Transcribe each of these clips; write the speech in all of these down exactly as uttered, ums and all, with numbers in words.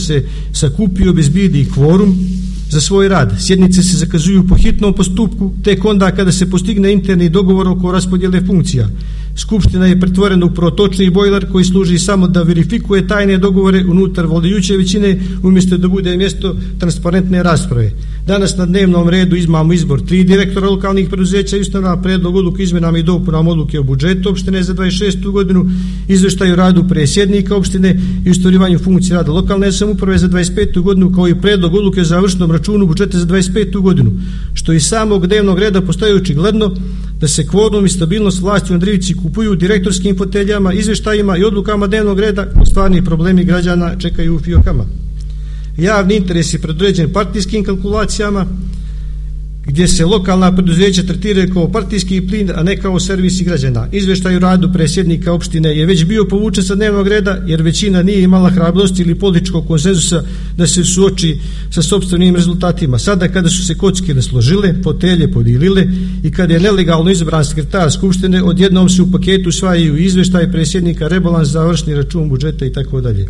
se sakupi i obezbijedi kvorum za svoj rad. Sjednice se zakazuju po hitnom postupku, tek onda kada se postigne interni dogovor oko raspodjele funkcija. Skupština je pretvorena u protočni bojler koji služi samo da verifikuje tajne dogovore unutar vladajuće većine umjesto da bude mjesto transparentne rasprave. Danas na dnevnom redu imamo izbor tri direktora lokalnih preduzeća i ustanova, predlog odluke izmenama i dopunama odluke o budžetu opštine za dvadeset šestu godinu, izveštaj o radu predsjednika opštine i ostvarivanju funkcije rada lokalne samouprave za dvadeset petu godinu, kao i predlog odluke o završnom računu budžeta za dvadeset petu godinu, što iz samog dnevnog reda postaje očigledno da se kvorum i stabilnost vlasti u Andrijevici kupuju direktorskim foteljama, izveštajima i odlukama dnevnog reda, stvarni problemi građana čekaju u fiokama. Javni interes je predodređen partijskim kalkulacijama, gdje se lokalna preduzeća tretiraju kao partijski plin, a ne kao servisi građana. Izveštaj o radu predsjednika opštine je već bio povučen sa dnevnog reda, jer većina nije imala hrabrosti ili političkog konsenzusa da se suoči sa sopstvenim rezultatima. Sada kada su se kocke nasložile, fotelje podijelile i kada je nelegalno izabran sekretar skupštine, odjednom se u paketu usvajaju izveštaj predsjednika, rebalans, završni račun budžeta i tako dalje.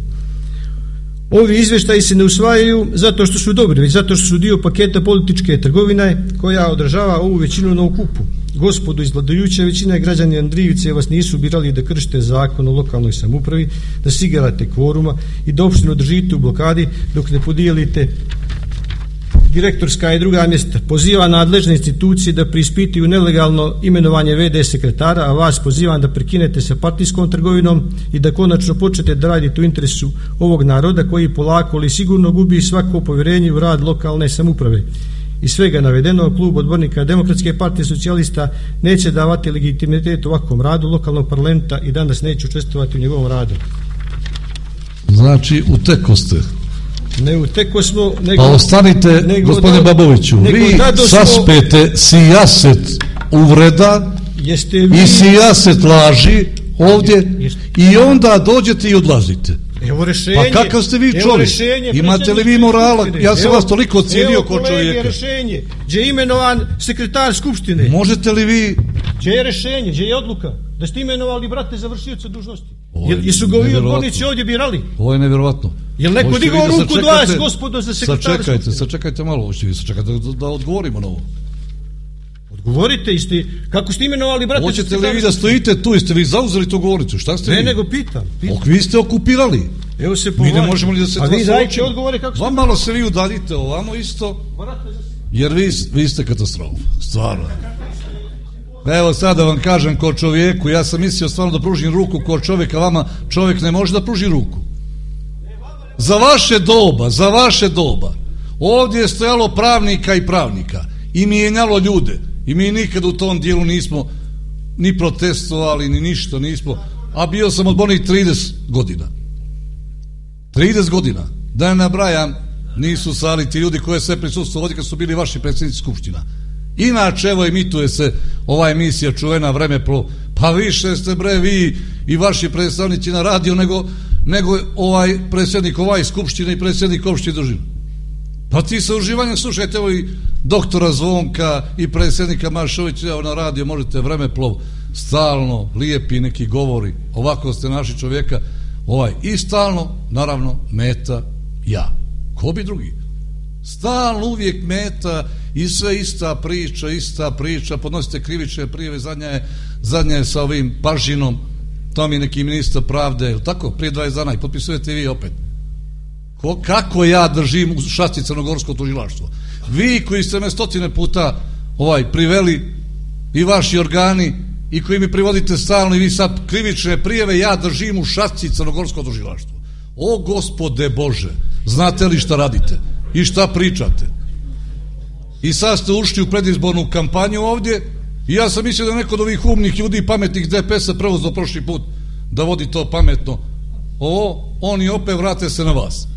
Ovi izveštaji se ne usvajaju zato što su dobri, već zato što su dio paketa političke trgovine koja održava ovu većinu na okupu. Gospodu iz vladajuće većine, građani Andrijevice vas nisu birali da kršite zakon o lokalnoj samoupravi, da se igrate kvoruma i da opštinu držite u blokadi dok ne podijelite direktorska i druga mjesta. Poziva nadležne institucije da preispituju nelegalno imenovanje ve de sekretara, a vas pozivam da prekinete sa partijskom trgovinom i da konačno počnete da radite u interesu ovog naroda koji polako ali sigurno gubi svako povjerenje u rad lokalne samouprave. Iz svega navedenog, klub odbornika Demokratske partije socijalista neće davati legitimitet ovakvom radu lokalnog parlamenta i danas neće učestvovati u njegovom radu. Znači, uteko ste. Ne uteko smo, nego... Pa ostanite, nego, gospodine da, Baboviću, vi saspete sijaset uvreda vi... i sijaset laži ovdje jeste. I onda dođete i odlazite. Evo rešenje. Pa kakav ste vi čovjek? Imate li vi morala? Ja sam evo, vas toliko cijenio ko čovjeka. Evo rešenje. Gdje je imenovan sekretar skupštine? Možete li vi... Gdje je rešenje? Gdje je odluka? Da ste imenovali, brate, za vršioca dužnosti. Jesu ga ovi odbornici ovdje birali? Ovo je nevjerovatno. Jel neko digao ruku do vas, gospodo, za sekretar skupštine? Sačekajte, sačekajte malo, hoćete vi sačekajte da, da odgovorimo na ovo. Odgovorite, isti, kako ste imenovali, brate? Hoćete li vi da stojite tu, jeste vi zauzeli to govornicu? Šta ste ne, vi? Ne, nego pitam. pitam. Ok, vi ste okupirali. Evo se mi ne možemo li da se... A vi dajte odgovore kako ste... Vam malo se vi udaljite ovamo isto, jer vi, vi ste katastrofa, stvarno. Evo sad da vam kažem ko čovjeku, ja sam mislio stvarno da pružim ruku ko čovjeka, vama čovjek ne može da pruži ruku. Za vaše doba, za vaše doba, ovdje je stojalo pravnika i pravnika i mijenjalo ljude i mi nikad u tom dijelu nismo ni protestovali, ni ništa nismo, a bio sam odbornik trideset godina. trideset godina. Da ne nabrajam, nisu sali ti ljudi koje sve prisustvo ovdje kad su bili vaši predsjednici skupština. Inače, evo emituje se ova emisija čuvena Vreme pro, pa više ste bre vi i vaši predstavnici na radio nego, nego ovaj predsjednik ovaj skupštine i predsjednik opštine države. Pa ti sa uživanjem slušajte evo i doktora Zvonka i predsjednika Maršovića, evo na radio možete Vreme plov, stalno lijepi neki govori, ovako ste naši čovjeka, ovaj i stalno naravno meta ja, ko bi drugi, stalno uvijek meta i sve ista priča, ista priča, podnosite krivične prijave, zadnja je, zadnja je sa ovim Pažinom, to mi je neki ministar pravde, ili tako, prije dvadeset dana i potpisujete vi opet. Ko, kako ja držim u šasti crnogorsko tužilaštvo? Vi koji ste me stotine puta ovaj priveli i vaši organi i koji mi privodite stalno i vi sad krivične prijave, ja držim u šasti crnogorsko tužilaštvo. O Gospode Bože, znate li šta radite i šta pričate? I sad ste ušli u predizbornu kampanju ovdje i ja sam mislio da neko od ovih umnih ljudi i pametnih de pe es-a preuzeo prošli put da vodi to pametno. O, oni opet vrate se na vas.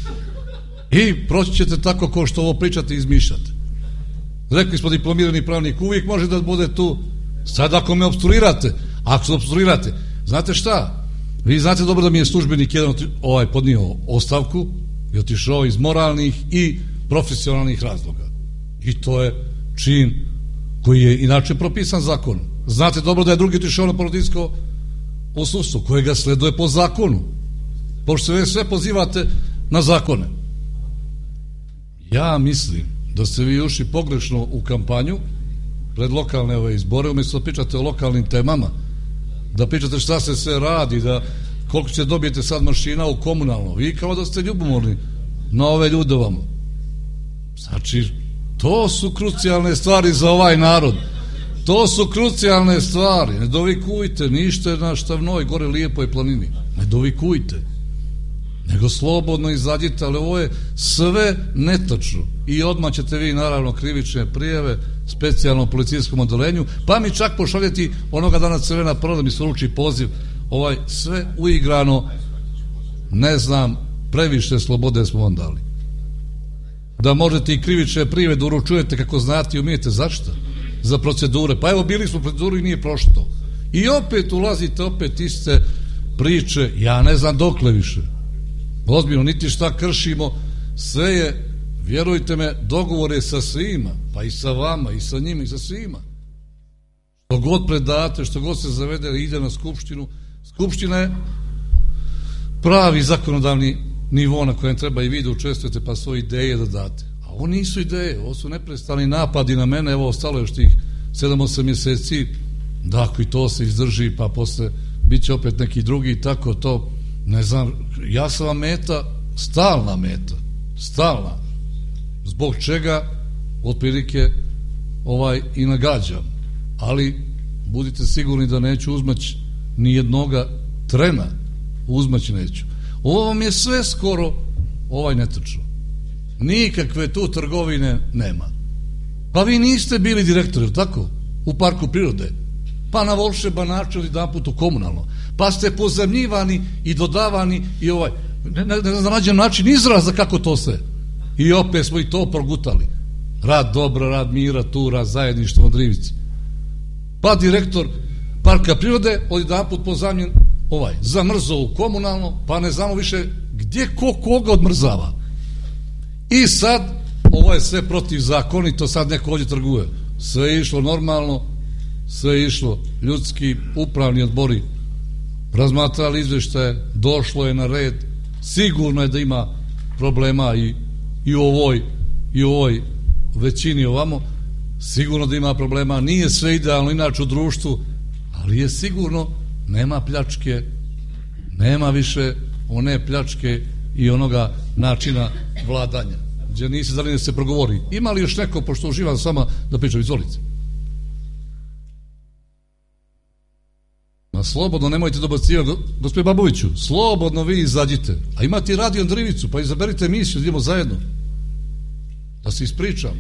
I proći ćete tako kao što ovo pričate i izmišljate. Rekli smo diplomirani pravnik, uvijek može da bude tu. Sad ako me obstruirate, ako se obstruirate, znate šta? Vi znate dobro da mi je službenik jedan ovaj podnio ostavku i otišao iz moralnih i profesionalnih razloga. I to je čin koji je inače propisan zakonom. Znate dobro da je drugi otišao na porodiljsko odsustvo kojega sleduje po zakonu. Pošto se sve pozivate na zakone. Ja mislim da ste vi ušli pogrešno u kampanju pred lokalne ove izbore, umjesto da pričate o lokalnim temama, da pričate šta se sve radi, da koliko će dobijete sad mašina u komunalno. Vi kao da ste ljubomorni na ove ljude vamo. Znači, to su krucijalne stvari za ovaj narod. To su krucijalne stvari. Ne dovikujte, ništa je na Štavnoj, gore lijepoj planini. Ne dovikujte. Nego slobodno izađite, ali ovo je sve netačno. I odmah ćete vi, naravno, krivične prijave specijalnom policijskom odelenju, pa mi čak pošaljeti onoga dana Crvena prva da mi se uruči poziv. Ovaj, sve uigrano, ne znam, previše slobode smo vam dali. Da možete i krivične prijave da uručujete kako znate i umijete. Zašto? Za procedure. Pa evo, bili smo u proceduru i nije prošlo to. I opet ulazite, opet iste priče, ja ne znam dokle više. Ozbiljno, niti šta kršimo, sve je, vjerujte me, dogovore sa svima, pa i sa vama, i sa njima, i sa svima. Što god predate, što god se zavede, ide na skupštinu. Skupština je pravi zakonodavni nivo na kojem treba i vi da učestvujete, pa svoje ideje da date. A ovo nisu ideje, ovo su neprestani napadi na mene, evo ostalo još tih sedam osam mjeseci, da ako i to se izdrži, pa posle bit će opet neki drugi, tako to, ne znam, ja sam vam meta, stalna meta, stalna, zbog čega otprilike ovaj i nagađam, ali budite sigurni da neću uzmać ni jednoga trena, uzmać neću. Ovo vam je sve skoro ovaj netačno. Nikakve tu trgovine nema. Pa vi niste bili direktori, tako? U parku prirode. Pa na volšeban način jedan put u komunalno. Pa ste pozemljivani i dodavani i ovaj, ne, ne, ne znam, nađem način izraza kako to sve. I opet smo i to progutali. Rad dobra, rad mira, tu, rad zajedništva od Rivici. Pa direktor parka prirode od jedan put pozamljen ovaj, zamrzao u komunalno, pa ne znamo više gdje ko koga odmrzava. I sad, ovo je sve protivzakonito, sad neko ovdje trguje. Sve je išlo normalno, sve je išlo ljudski, upravni odbori razmatrali izvještaje, došlo je na red, sigurno je da ima problema i, i u ovoj i u ovoj većini ovamo, sigurno da ima problema, nije sve idealno inače u društvu, ali je sigurno, nema pljačke, nema više one pljačke i onoga načina vladanja, gdje nisi da li se progovori. Ima li još neko, pošto uživam s vama, da pričam, izvolite. Ma slobodno, nemojte dobacivati, gospodin Baboviću, slobodno vi izađite. A imate i radio Andrivicu, pa izaberite emisiju, idemo zajedno. Da se ispričamo.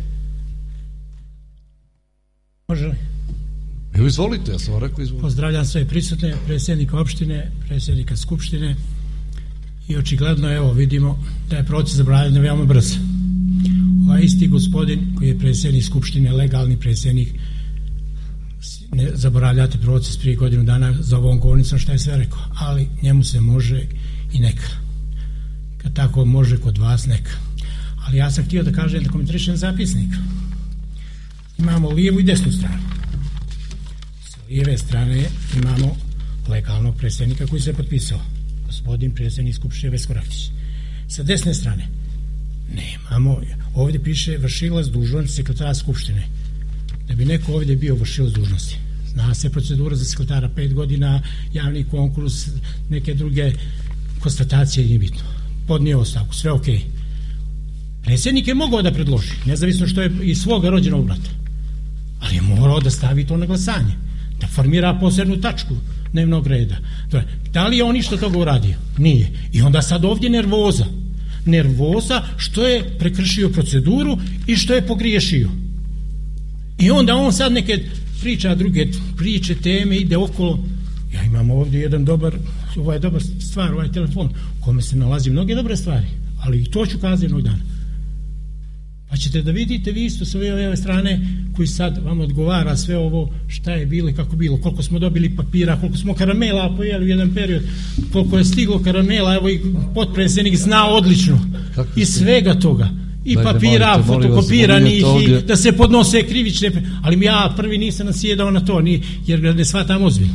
Može li? Evo izvolite, ja sam vam rekao izvolite. Pozdravljam sve prisutne, predsjednika opštine, predsjednika skupštine i očigledno evo vidimo da je proces zabranjena veoma brzo. Ovaj isti gospodin koji je predsjednik skupštine, legalni predsjednik, ne zaboravljate proces prije godinu dana za ovom govornicom šta je sve rekao, ali njemu se može i neka. Kad tako može kod vas, neka. Ali ja sam htio da kažem da komentarišem zapisnik. Imamo lijevu i desnu stranu. Sa lijeve strane imamo legalnog predsjednika koji se potpisao, gospodin predsjednik skupštine Vesko Raktić. Sa desne strane nemamo, ovdje piše vršilac dužnosti sekretara skupštine. Da bi neko ovdje bio vršilac dužnosti, zna se procedura za sekretara, pet godina, javni konkurs, neke druge konstatacije, nije bitno. Podnio ostavku, sve ok. Predsjednik je mogao da predloži, nezavisno što je iz svoga rođenog brata, ali je morao da stavi to na glasanje, da formira posebnu tačku dnevnog reda. Da li je on ništa toga uradio? Nije. I onda sad ovdje nervoza. Nervoza što je prekršio proceduru i što je pogriješio. I onda on sad neke priča druge priče, teme, ide okolo. Ja imam ovdje jedan dobar, ovaj dobar stvar, ovaj telefon, u kome se nalazi mnoge dobre stvari, ali i to ću kazati jednog dana. Pa ćete da vidite vi isto s ove strane koji sad vam odgovara sve ovo šta je bilo i kako bilo, koliko smo dobili papira, koliko smo karamela pojeli u jedan period, koliko je stiglo karamela, evo i potpredsjednik zna odlično i svega toga. I dajte, papira, molite, fotokopiranih i da se podnose krivične, ali ja prvi nisam nasjedao na to, ni, jer ga ne shvatam ozbiljno.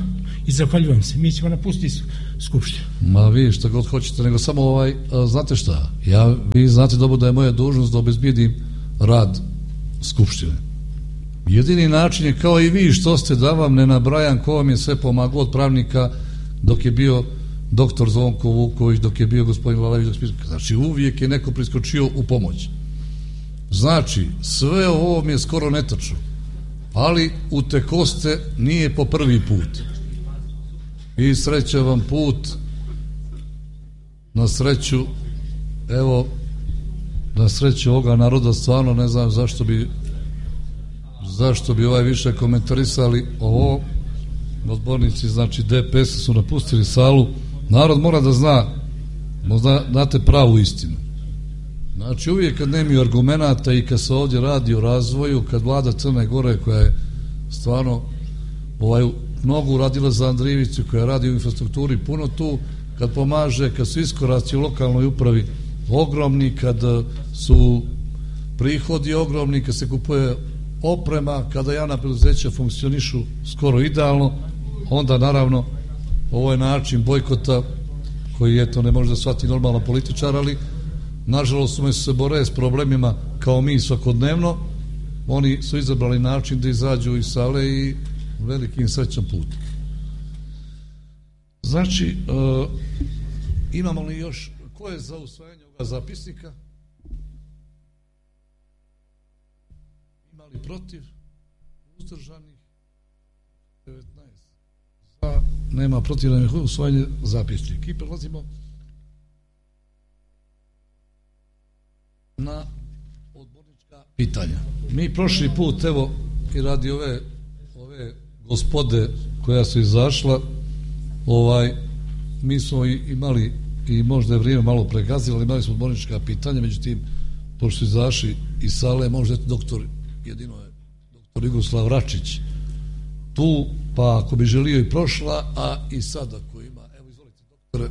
i zahvaljujem se. Mi ćemo napustiti skupštinu. Ma vi što god hoćete, nego samo ovaj, a, znate šta, ja, vi znate dobro da je moja dužnost da obezbijedim rad skupštine. Jedini način je kao i vi što ste, da vam ne nabrajam ko vam je sve pomagao od pravnika dok je bio doktor Zvonko Vuković, dok je bio gospodin Vlalević, znači uvijek je neko priskočio u pomoć. Znači, sve ovo mi je skoro netačno, ali utekoste nije po prvi put. I sreća vam put, na sreću, evo, na sreću ovoga naroda, stvarno ne znam zašto bi zašto bi ovaj više komentarisali ovo. Odbornici, znači D P S su napustili salu. Narod mora da zna, možda znate pravu istinu. Znači uvijek kad nemaju argumenata i kad se ovdje radi o razvoju, kad vlada Crne Gore koja je stvarno ovaj, mnogo uradila za Andrijevicu, koja radi u infrastrukturi puno tu, kad pomaže, kad su iskoraci u lokalnoj upravi ogromni, kad su prihodi ogromni, kad se kupuje oprema, kada javna preduzeća funkcionišu skoro idealno, onda naravno ovaj način bojkota koji eto ne može da shvati normalno političar, ali nažalost umesto se bore s problemima kao mi svakodnevno, oni su izabrali način da izađu iz sale i velikim srećan put. Znači, uh, imamo li još, ko je za usvajanje ovoga zapisnika? Ima li protiv? Uzdržanih? devetnaest. Za, nema protiv usvajanje zapisnika. I prelazimo na odbornička pitanja. Mi prošli put, evo, i radi ove, ove gospode koja su izašla, ovaj, mi smo imali i možda je vrijeme malo pregazilo, ali imali smo odbornička pitanja, međutim, pošto su izašli iz sale, možda je doktor, jedino je doktor Jugoslav Račić tu, pa ako bi želio i prošla, a i sad ako ima, evo izvolite doktore.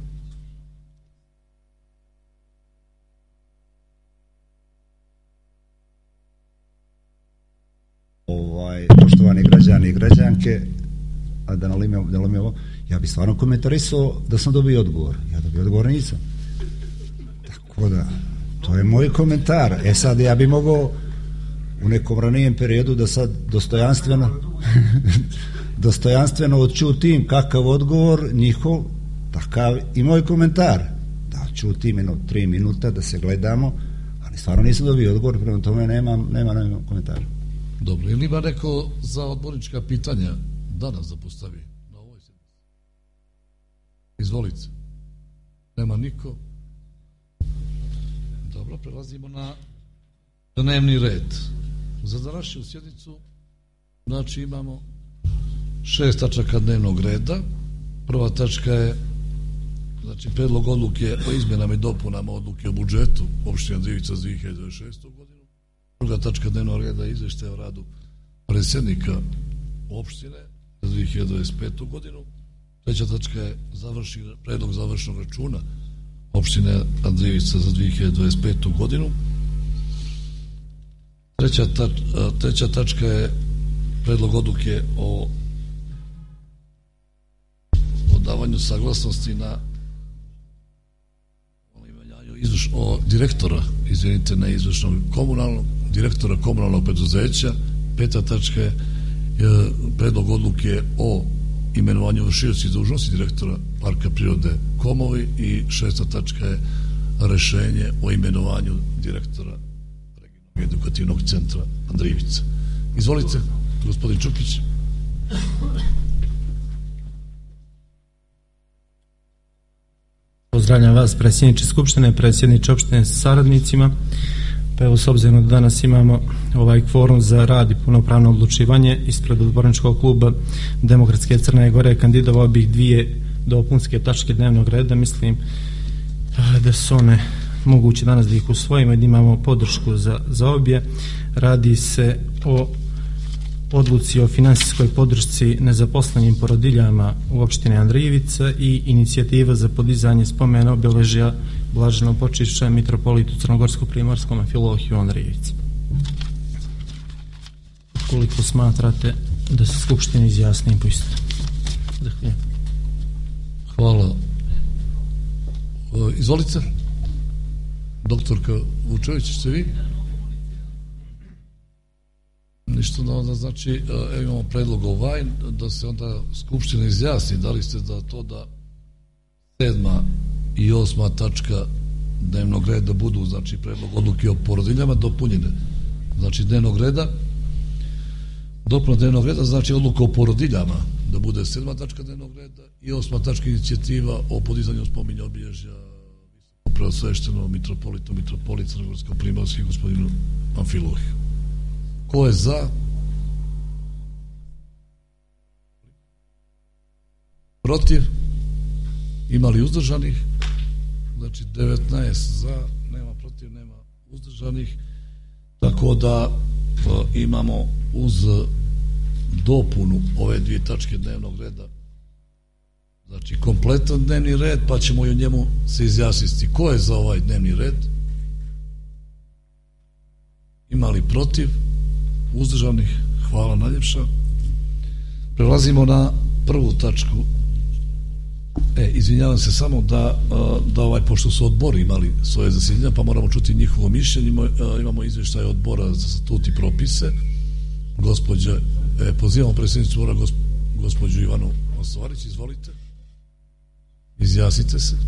Ovaj, poštovani građani i građanke, a da nalimimo, da nalimimo, ja bi stvarno komentarisao da sam dobio odgovor. Ja dobio odgovor nisam. Tako da, to je moj komentar. E sad, ja bi mogao u nekom ranijem periodu da sad dostojanstveno dostojanstveno odčutim kakav odgovor njihov, takav i moj komentar. Da čutim jedno tri minuta, da se gledamo, ali stvarno nisam dobio odgovor, prema tome nemam, nemam, nemam komentara. Dobro, ili ima neko za odbornička pitanja danas da postavi na ovoj sjednici? Izvolite. Nema niko? Dobro, prelazimo na dnevni red. Za današnju sjednicu, znači imamo šest tačaka dnevnog reda. Prva tačka je, znači, predlog odluke o izmjenama i dopunama odluke o budžetu opštine Andrijevica za dvije hiljade dvadeset šestu godinu. Druga tačka dnevnog reda je izveštaj o radu predsjednika opštine za dvije hiljade dvadeset petu godinu. Treća tačka je završni, predlog završnog računa opštine Andrijevica za dvije hiljade dvadeset petu godinu. Treća, tač, treća tačka je predlog odluke o, o davanju saglasnosti na izvrš, o direktora, izvinite, ne izvršnog komunalnog, direktora komunalnog preduzeća. Peta tačka je predlog odluke o imenovanju vršioci dužnosti direktora Parka prirode Komovi i šesta tačka je rešenje o imenovanju direktora Regionalnog edukativnog centra Andrijevica. Izvolite, gospodin Čukić. Pozdravljam vas, predsjedniče Skupštine, predsjedniče opštine sa saradnicima. Pa evo, s obzirom da danas imamo ovaj kvorum za rad i punopravno odlučivanje, ispred odborničkog kluba Demokratske Crne Gore kandidovao bih dvije dopunske tačke dnevnog reda. Mislim da su one moguće danas da ih usvojimo i da imamo podršku za, za obje. Radi se o odluci o finansijskoj podršci nezaposlenim porodiljama u opštini Andrijevica i inicijativa za podizanje spomena obeležja blaženog počišća mitropolitu Crnogorsko-primorskom Amfilohiju Andrijevici. Koliko smatrate da se Skupština izjasni po isto? Zahvaljujem. Hvala. Izvolite. Doktorka Vučević, ste vi? Ništa da onda, znači, evo imamo predlog ovaj, da se onda Skupština izjasni, da li ste za to da sedma i osma tačka dnevnog reda budu, znači, predlog odluke o porodiljama dopunjene, znači, dnevnog reda, dopuna dnevnog reda, znači, odluka o porodiljama, da bude sedma tačka dnevnog reda i osma tačka inicijativa o podizanju spominja obilježja preosveštenom mitropolitu, mitropolit Crnogorsko-Primorski, gospodinu Amfilohi. Ko je za? Protiv? Ima li uzdržanih? Znači devetnaest za, nema protiv, nema uzdržanih. Tako da e, imamo uz dopunu ove dvije tačke dnevnog reda, znači kompletan dnevni red, pa ćemo i o njemu se izjasniti. Ko je za ovaj dnevni red? Ima li protiv? Uzdržanih? Hvala najljepša. Prelazimo na prvu tačku. E, izvinjavam se samo da, da ovaj, pošto su odbori imali svoje zasjedanja, pa moramo čuti njihovo mišljenje. Imamo izvještaj odbora za statut i propise. Gospođa, e, pozivamo predsjednicu odbora, gosp, gospođu Ivanu Osovarić, izvolite. Izjasnite se.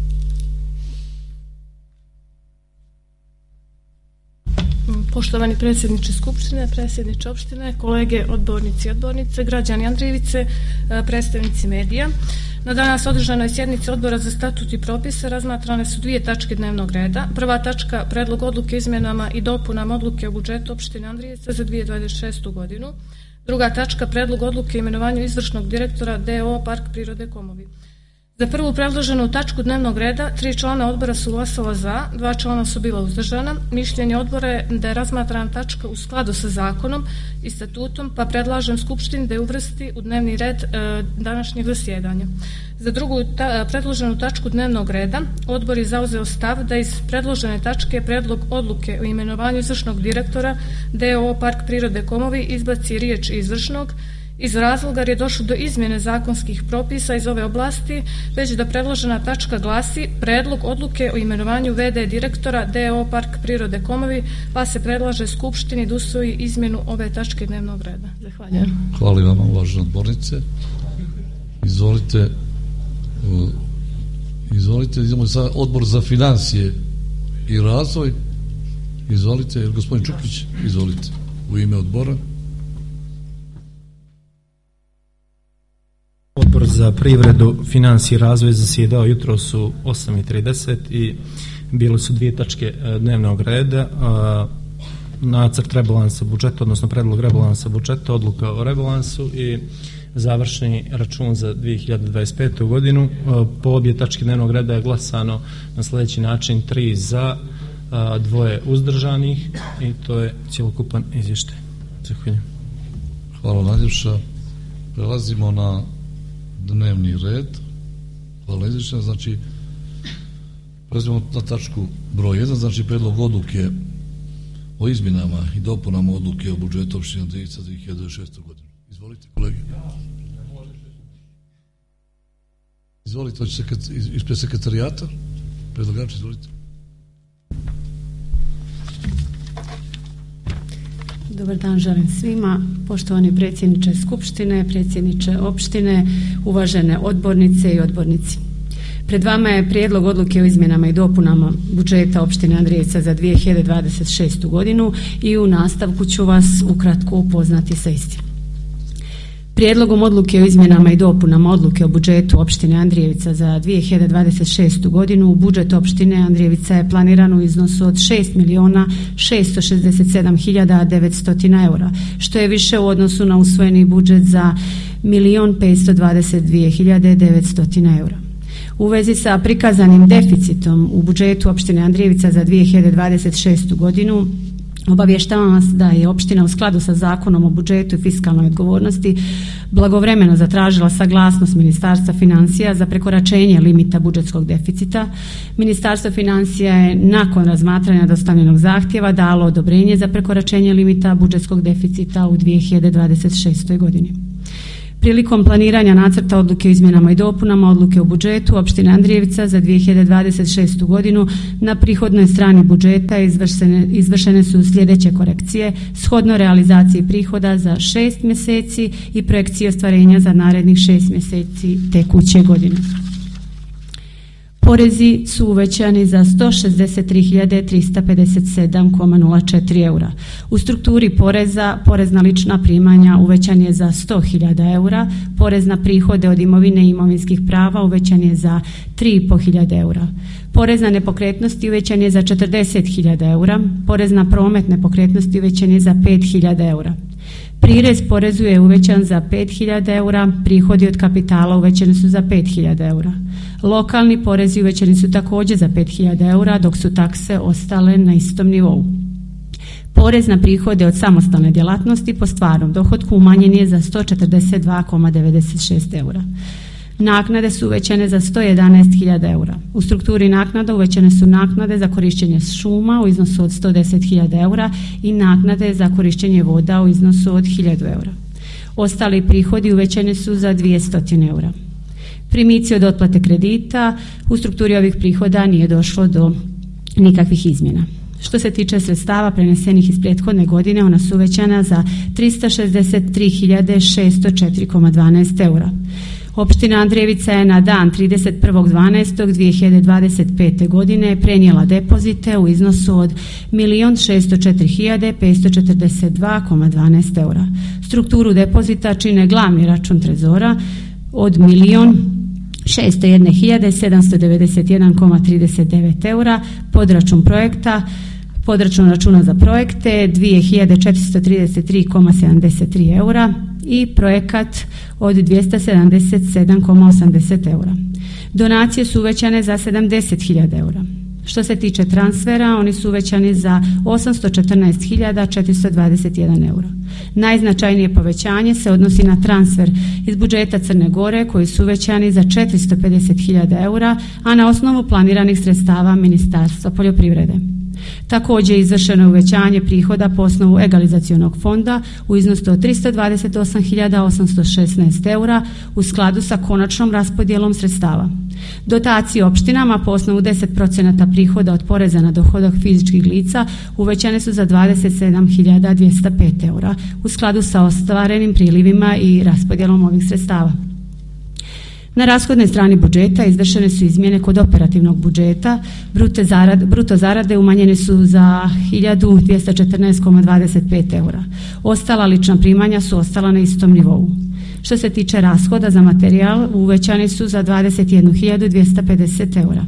Poštovani predsjedniče Skupštine, predsjedniče opštine, kolege odbornici i odbornice, građani Andrijevice, predstavnici medija. Na danas održanoj sjednici Odbora za statut i propise razmatrane su dvije tačke dnevnog reda. Prva tačka, predlog odluke izmjenama i dopunama odluke o budžetu opštine Andrijevice za dvije hiljade dvadeset šestu godinu. Druga tačka, predlog odluke o imenovanju izvršnog direktora D O O Park prirode Komovi. Za prvu predloženu tačku dnevnog reda tri člana odbora su glasala za, dva člana su bila uzdržana. Mišljenje odbora je da je razmatrana tačka u skladu sa zakonom i statutom, pa predlažem Skupštini da je uvrsti u dnevni red e, današnjeg zasjedanja. Za drugu ta, predloženu tačku dnevnog reda odbor je zauzeo stav da iz predložene tačke predlog odluke o imenovanju izvršnog direktora D O O Park prirode Komovi izbaci riječ izvršnog, iz razloga jer je došlo do izmjene zakonskih propisa iz ove oblasti, već da predložena tačka glasi predlog odluke o imenovanju V D direktora D O O Park prirode Komovi, pa se predlaže Skupštini da usvoji izmjenu ove tačke dnevnog reda. Zahvaljujem. Hvala vama, uvažena odbornice. Izvolite, uh, izvolite, idemo za odbor za financije i razvoj. Izvolite, gospodin Čukić, izvolite, u ime odbora. Odbor za privredu, financije i razvoj zasjedao jutros u osam i trideset i bile su dvije tačke dnevnog reda, nacrt rebalansa budžeta, odnosno predlog rebalansa budžeta, odluka o rebalansu i završni račun za dvije hiljade dvadeset petu godinu. Po obje tačke dnevnog reda je glasano na sljedeći način: tri za, dvoje uzdržanih, i to je cjelokupan izvještaj. Zahvaljujem. Hvala najljepša. Prelazimo na dnevni red. Hvala izvješća. Znači, prelazimo na tačku broj jedan, znači predlog odluke o izmjenama i dopunama odluke o budžetu opštine Andrijevica za dvije hiljade dvadeset šestu godinu. Izvolite, kolege. Izvolite, ispred sekretarijata. Predlagač, izvolite. Dobar dan želim svima, poštovani predsjedniče Skupštine, predsjedniče opštine, uvažene odbornice i odbornici. Pred vama je prijedlog odluke o izmjenama i dopunama budžeta opštine Andrijevica za dvije hiljade dvadeset šestu godinu i u nastavku ću vas ukratko upoznati sa istim. Prijedlogom odluke o izmjenama i dopunama odluke o budžetu opštine Andrijevica za dvije hiljade dvadeset šestu godinu, budžet opštine Andrijevica je planiran u iznosu od šest milijuna šesto šezdeset sedam hiljada devetsto eura, što je više u odnosu na usvojeni budžet za milion petsto dvadeset dvije hiljade devetsto eura. U vezi sa prikazanim deficitom u budžetu opštine Andrijevica za dvije hiljade dvadeset šestu godinu, obavještavam vas da je opština u skladu sa zakonom o budžetu i fiskalnoj odgovornosti blagovremeno zatražila saglasnost Ministarstva financija za prekoračenje limita budžetskog deficita. Ministarstvo financija je nakon razmatranja dostavljenog zahtjeva dalo odobrenje za prekoračenje limita budžetskog deficita u dvije hiljade dvadeset šestoj godini. Prilikom planiranja nacrta odluke o izmjenama i dopunama odluke o budžetu opštine Andrijevica za dvije hiljade dvadeset šestu godinu na prihodnoj strani budžeta izvršene, izvršene su sljedeće korekcije shodno realizaciji prihoda za šest mjeseci i projekcije ostvarenja za narednih šest mjeseci tekuće godine. Porezi su uvećani za sto šezdeset tri hiljade trista pedeset sedam zarez nula četiri eura. U strukturi poreza, porez na lična primanja uvećan je za sto hiljada eura, porez na prihode od imovine i imovinskih prava uvećan je za tri i pol hiljade eura. Porez na nepokretnosti uvećan je za četrdeset hiljada eura, porez na promet nepokretnosti uvećan je za pet hiljada eura. Prirez porezu je uvećan za pet hiljada eura, prihodi od kapitala uvećani su za pet hiljada eura. Lokalni porezi uvećani su također za pet hiljada eura, dok su takse ostale na istom nivou. Porez na prihode od samostalne djelatnosti po stvarnom dohotku umanjen je za sto četrdeset dva zarez devedeset šest eura. Naknade su uvećane za sto jedanaest hiljada eura. U strukturi naknada uvećane su naknade za korištenje šuma u iznosu od sto deset hiljada eura i naknade za korištenje voda u iznosu od hiljadu eura. Ostali prihodi uvećani su za dvjesto eura. Primici od otplate kredita, u strukturi ovih prihoda nije došlo do nikakvih izmjena. Što se tiče sredstava prenesenih iz prethodne godine, ona su uvećana za tristo šezdeset tri hiljade šesto četiri zarez dvanaest eura. Opština Andrijevica je na dan trideset prvog dvanaestog dvije hiljade dvadeset pete. godine prenijela depozite u iznosu od milijun šesto četiri hiljade petsto četrdeset dva zarez dvanaest eura. Strukturu depozita čine glavni račun trezora od milijun šesto jedne hiljade sedamsto devedeset jedan zarez trideset devet eura, podračun projekta, podračun računa za projekte dvije hiljade četiristo trideset tri zarez sedamdeset tri eura i projekat od dvjesto sedamdeset sedam zarez osamdeset eura. Donacije su uvećane za sedamdeset hiljada eura. Što se tiče transfera, oni su uvećani za osamsto četrnaest hiljada četiristo dvadeset jedan eura. Najznačajnije povećanje se odnosi na transfer iz budžeta Crne Gore koji su uvećani za četiristo pedeset hiljada eura, a na osnovu planiranih sredstava Ministarstva poljoprivrede. Također je izvršeno uvećanje prihoda po osnovu egalizacionog fonda u iznosu od tristo dvadeset osam hiljada osamsto šesnaest eura u skladu sa konačnom raspodjelom sredstava. Dotacije opštinama po osnovu deset posto prihoda od poreza na dohodak fizičkih lica uvećane su za dvadeset sedam hiljada dvjesto pet eura u skladu sa ostvarenim prilivima i raspodjelom ovih sredstava. Na rashodnoj strani budžeta izvršene su izmjene kod operativnog budžeta, bruto zarade, bruto zarade umanjene su za hiljadu dvjesto četrnaest zarez dvadeset pet eura. Ostala lična primanja su ostala na istom nivou. Što se tiče rashoda za materijal, uvećani su za dvadeset jednu hiljadu dvjesto pedeset eura.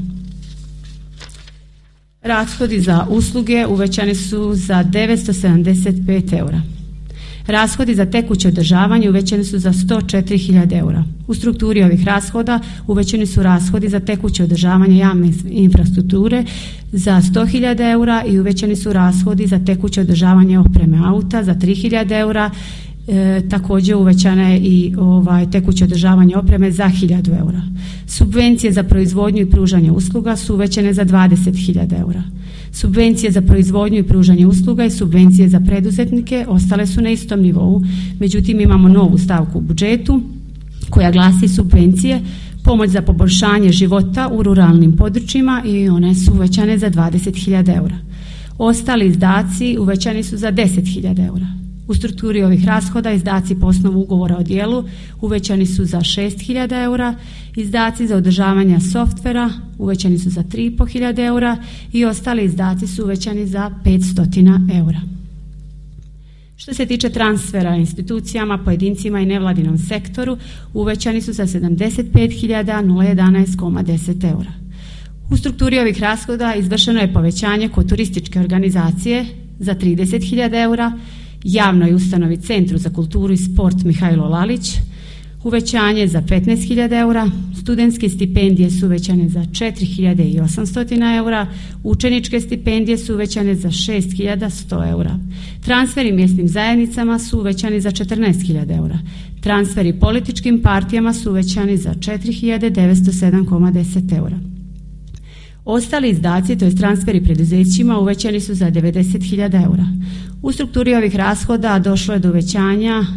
Rashodi za usluge uvećani su za devetsto sedamdeset pet eura. Rashodi za tekuće održavanje uvećani su za sto četiri hiljade eura. U strukturi ovih rashoda uvećani su rashodi za tekuće održavanje javne infrastrukture za sto hiljada eura i uvećani su rashodi za tekuće održavanje opreme auta za tri hiljade eura. E, također uvećana je i ovaj, tekuće održavanje opreme za hiljadu eura. Subvencije za proizvodnju i pružanje usluga su uvećane za dvadeset hiljada eura. Subvencije za proizvodnju i pružanje usluga i subvencije za preduzetnike ostale su na istom nivou, međutim imamo novu stavku u budžetu koja glasi subvencije, pomoć za poboljšanje života u ruralnim područjima i one su uvećane za dvadeset hiljada eura. Ostali izdaci uvećani su za deset hiljada eura. U strukturi ovih rashoda izdaci po osnovu ugovora o djelu uvećani su za šest hiljada eura, izdaci za održavanje softvera uvećani su za tri i pol hiljade eura i ostali izdaci su uvećani za petsto eura. Što se tiče transfera institucijama, pojedincima i nevladinom sektoru, uvećani su za sedamdeset pet hiljada jedanaest zarez deset eura. U strukturi ovih rashoda izvršeno je povećanje kod turističke organizacije za trideset hiljada eura, javnoj ustanovi Centru za kulturu i sport Mihajlo Lalić uvećanje za petnaest hiljada eura, studentske stipendije su uvećane za četiri hiljade osamsto eura, učeničke stipendije su uvećane za šest hiljada sto eura. Transferi mjesnim zajednicama su uvećani za četrnaest hiljada eura. Transferi političkim partijama su uvećani za četiri hiljade devetsto sedam zarez deset eura. Ostali izdaci, to je transferi preduzećima, uvećani su za devedeset hiljada eura. U strukturi ovih rashoda došlo je do uvećanja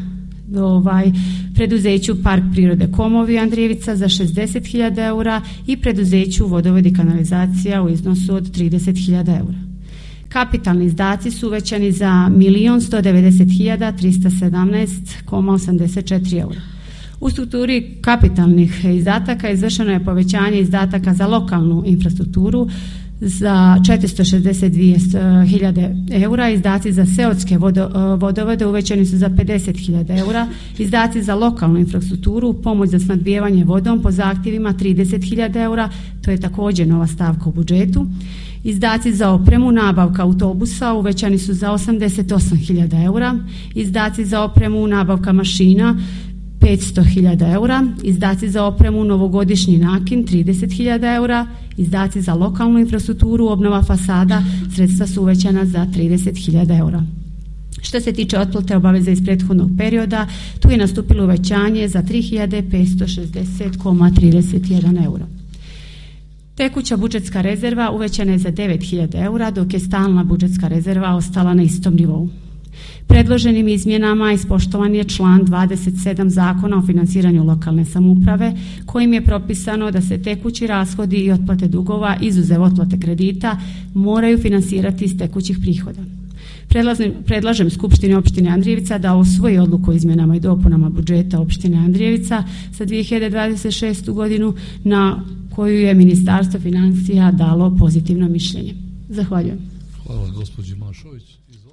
ovaj, preduzeću Park prirode Komovi Andrijevica za šezdeset hiljada eura i preduzeću Vodovod i kanalizacija u iznosu od trideset hiljada eura. Kapitalni izdaci su uvećani za milion sto devedeset hiljada trista sedamnaest zarez osamdeset četiri eura. U strukturi kapitalnih izdataka izvršeno je povećanje izdataka za lokalnu infrastrukturu za četiristo šezdeset dvije hiljade eura, izdaci za seoske vodo, vodovode uvećani su za pedeset hiljada eura, izdaci za lokalnu infrastrukturu, pomoć za snabdijevanje vodom po zahtjevima trideset hiljada eura, to je također nova stavka u budžetu. Izdaci za opremu, nabavka autobusa uvećani su za osamdeset osam hiljada eura, izdaci za opremu, nabavka mašina petsto hiljada eura, izdaci za opremu novogodišnji nakin trideset hiljada eura, izdaci za lokalnu infrastrukturu, obnova fasada, sredstva su uvećana za trideset hiljada eura. Što se tiče otplate obaveza iz prethodnog perioda, tu je nastupilo uvećanje za tri hiljade petsto šezdeset zarez trideset jedan eura. Tekuća budžetska rezerva uvećana je za devet hiljada eura, dok je stalna budžetska rezerva ostala na istom nivou. Predloženim izmjenama ispoštovan je član dvadeset sedam Zakona o finansiranju lokalne samouprave, kojim je propisano da se tekući rashodi i otplate dugova, izuzev otplate kredita, moraju finansirati iz tekućih prihoda. Predlažem, predlažem Skupštini opštine Andrijevica da usvoji odluku o izmjenama i dopunama budžeta opštine Andrijevica za dvije hiljade dvadeset šestu godinu, na koju je Ministarstvo financija dalo pozitivno mišljenje. Zahvaljujem. Hvala gospođi Mašović.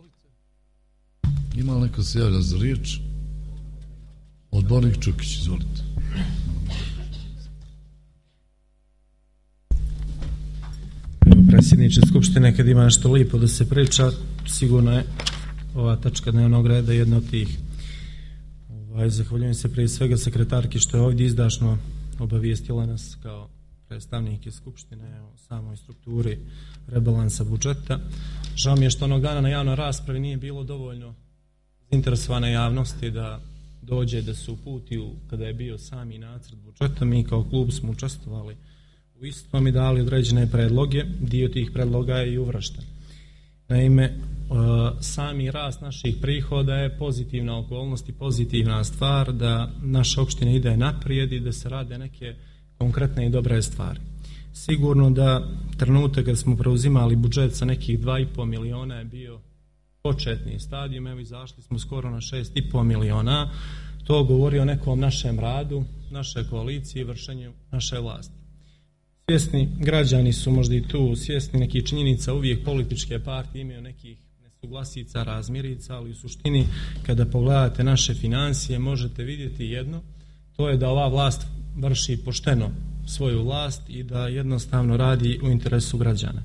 Ima li neko se javlja za riječ? Odbornik Čukić, izvolite. Predsjedniče Skupštine, kad ima nešto lijepo da se priča, sigurno je ova tačka dnevnog reda jedna od tih. Ovaj, zahvaljujem se prije svega sekretarki što je ovdje izdašno obavijestila nas kao predstavnike Skupštine o samoj strukturi rebalansa budžeta. Žao mi je što onog dana na javnoj raspravi nije bilo dovoljno zainteresovane javnosti da dođe, da se uputi u, kada je bio sami nacrt budžeta. Mi kao klub smo učestvovali u istom i dali određene predloge. Dio tih predloga je i uvršten. Naime, sami rast naših prihoda je pozitivna okolnost i pozitivna stvar da naša opština ide naprijed i da se rade neke konkretne i dobre stvari. Sigurno da trenutak kad smo preuzimali budžet sa nekih dva i pol miliona je bio početni stadijum, evo izašli smo skoro na šest i pol miliona. To govori o nekom našem radu, naše koalicije i vršenju naše vlasti. Svjesni građani su možda i tu, svjesni nekih činjenica, uvijek političke partije imaju nekih nesuglasica, razmirica, ali u suštini kada pogledate naše financije možete vidjeti jedno, to je da ova vlast vrši pošteno svoju vlast i da jednostavno radi u interesu građana.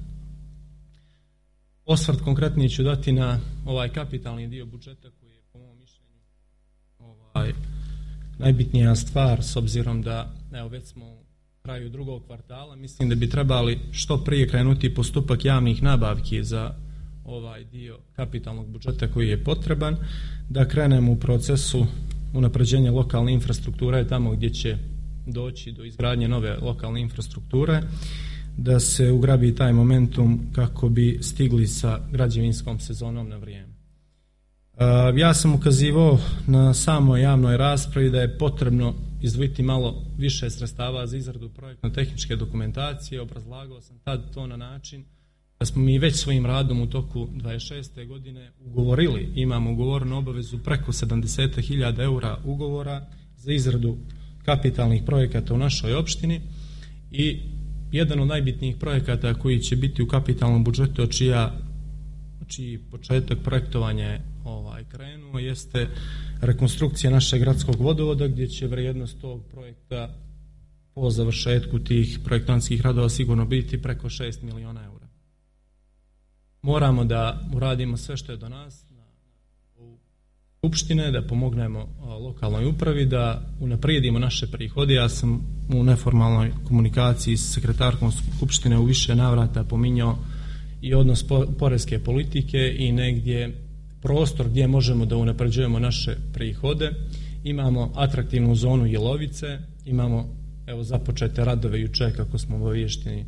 Osvrt konkretniji ću dati na ovaj kapitalni dio budžeta koji je po mom mišljenju ovaj, najbitnija stvar s obzirom da evo već smo u kraju drugog kvartala. Mislim da bi trebali što prije krenuti postupak javnih nabavki za ovaj dio kapitalnog budžeta koji je potreban, da krenemo u procesu unapređenja lokalne infrastrukture tamo gdje će doći do izgradnje nove lokalne infrastrukture, da se ugrabi taj momentum kako bi stigli sa građevinskom sezonom na vrijeme. Ja sam ukazivao na samoj javnoj raspravi da je potrebno izdvojiti malo više sredstava za izradu projektno-tehničke dokumentacije. Obrazlagao sam tad to na način da smo mi već svojim radom u toku dvadeset šeste godine ugovorili, imamo ugovornu obavezu preko sedamdeset hiljada eura ugovora za izradu kapitalnih projekata u našoj opštini i jedan od najbitnijih projekata koji će biti u kapitalnom budžetu, čija, čiji početak projektovanja je ovaj, krenuo, jeste rekonstrukcija našeg gradskog vodovoda, gdje će vrijednost tog projekta po završetku tih projektantskih radova sigurno biti preko šest miliona eura. Moramo da uradimo sve što je do nas u Skupštine, da pomognemo lokalnoj upravi, da unaprijedimo naše prihode. Ja sam u neformalnoj komunikaciji s sekretarkom Skupštine u više navrata pominjao i odnos poreske politike i negdje prostor gdje možemo da unapređujemo naše prihode. Imamo atraktivnu zonu Jelovice, imamo evo započete radove juče kako smo obavješteni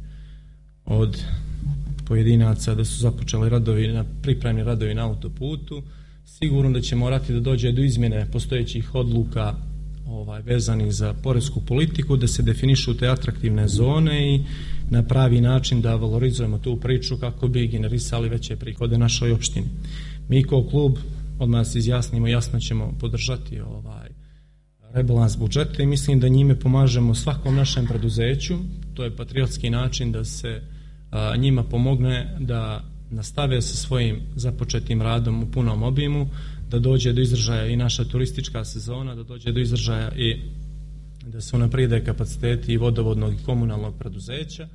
od pojedinaca da su započeli radovi na pripremni radovi na autoputu. sigurno da će morati da dođe do izmjene postojećih odluka ovaj, vezanih za poresku politiku, da se definišu te atraktivne zone i na pravi način da valorizujemo tu priču kako bi generisali veće prihode našoj opštini. Mi kao klub odmah se izjasnimo, jasno ćemo podržati ovaj rebalans budžeta i mislim da njime pomažemo svakom našem preduzeću. To je patriotski način da se a, njima pomogne da nastave sa svojim započetim radom u punom obimu, da dođe do izražaja i naša turistička sezona, da dođe do izražaja i da se unaprijede kapaciteti i vodovodnog i komunalnog preduzeća.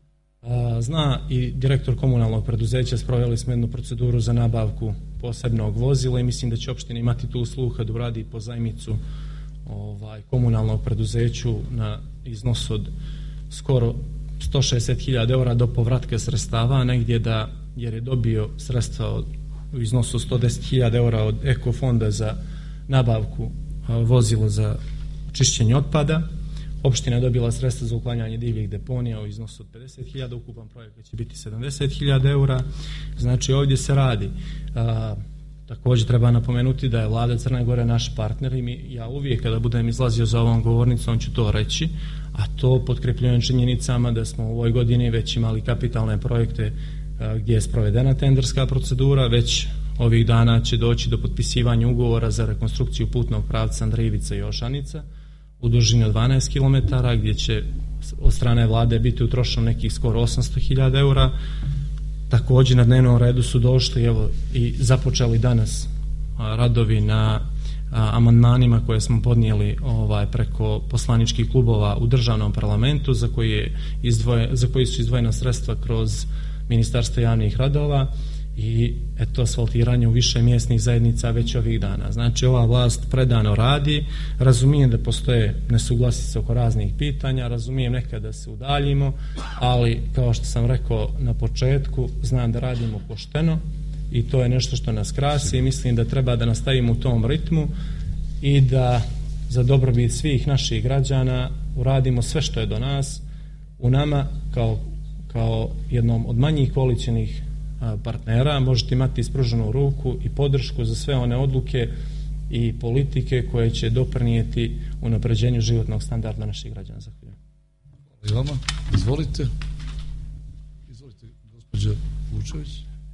Zna i direktor komunalnog preduzeća, sproveli smo jednu proceduru za nabavku posebnog vozila i mislim da će opština imati tu sluha da uradi pozajmicu ovaj, komunalnog preduzeću na iznos od skoro sto šezdeset hiljada eura do povratka sredstava, negdje da, jer je dobio sredstva od, u iznosu sto deset hiljada eura od Eko fonda za nabavku a, vozila za čišćenje otpada. Opština je dobila sredstva za uklanjanje divljih deponija u iznosu od pedeset hiljada, ukupan projekat će biti sedamdeset hiljada eura. Znači ovdje se radi. A, također treba napomenuti da je vlada Crne Gore naš partner i mi, ja uvijek kada budem izlazio za ovom govornicom ću to reći, a to potkrepljujem činjenicama da smo u ovoj godini već imali kapitalne projekte a, gdje je sprovedena tenderska procedura, već ovih dana će doći do potpisivanja ugovora za rekonstrukciju putnog pravca Andrijevica i Ošanica u dužini od dvanaest kilometara, gdje će od strane vlade biti utrošeno nekih skoro osamsto hiljada eura. Također na dnevnom redu su došli evo, i započeli danas a, radovi na a, amandmanima koje smo podnijeli ovaj, preko poslaničkih klubova u državnom parlamentu za koji, je izdvoje, za koji su izdvojena sredstva kroz Ministarstvo javnih radova i eto asfaltiranje u više mjesnih zajednica već ovih dana. Znači ova vlast predano radi, razumijem da postoje nesuglasice oko raznih pitanja, razumijem nekad da se udaljimo, ali kao što sam rekao na početku, znam da radimo pošteno i to je nešto što nas krasi i mislim da treba da nastavimo u tom ritmu i da za dobrobit svih naših građana uradimo sve što je do nas, u nama kao, kao jednom od manjih koalicionih partnera možete imati ispruženu ruku i podršku za sve one odluke i politike koje će doprinijeti unapređenju životnog standarda naših građana. Zahvaljujem. I vama, izvolite. Izvolite, gospođa Vučević.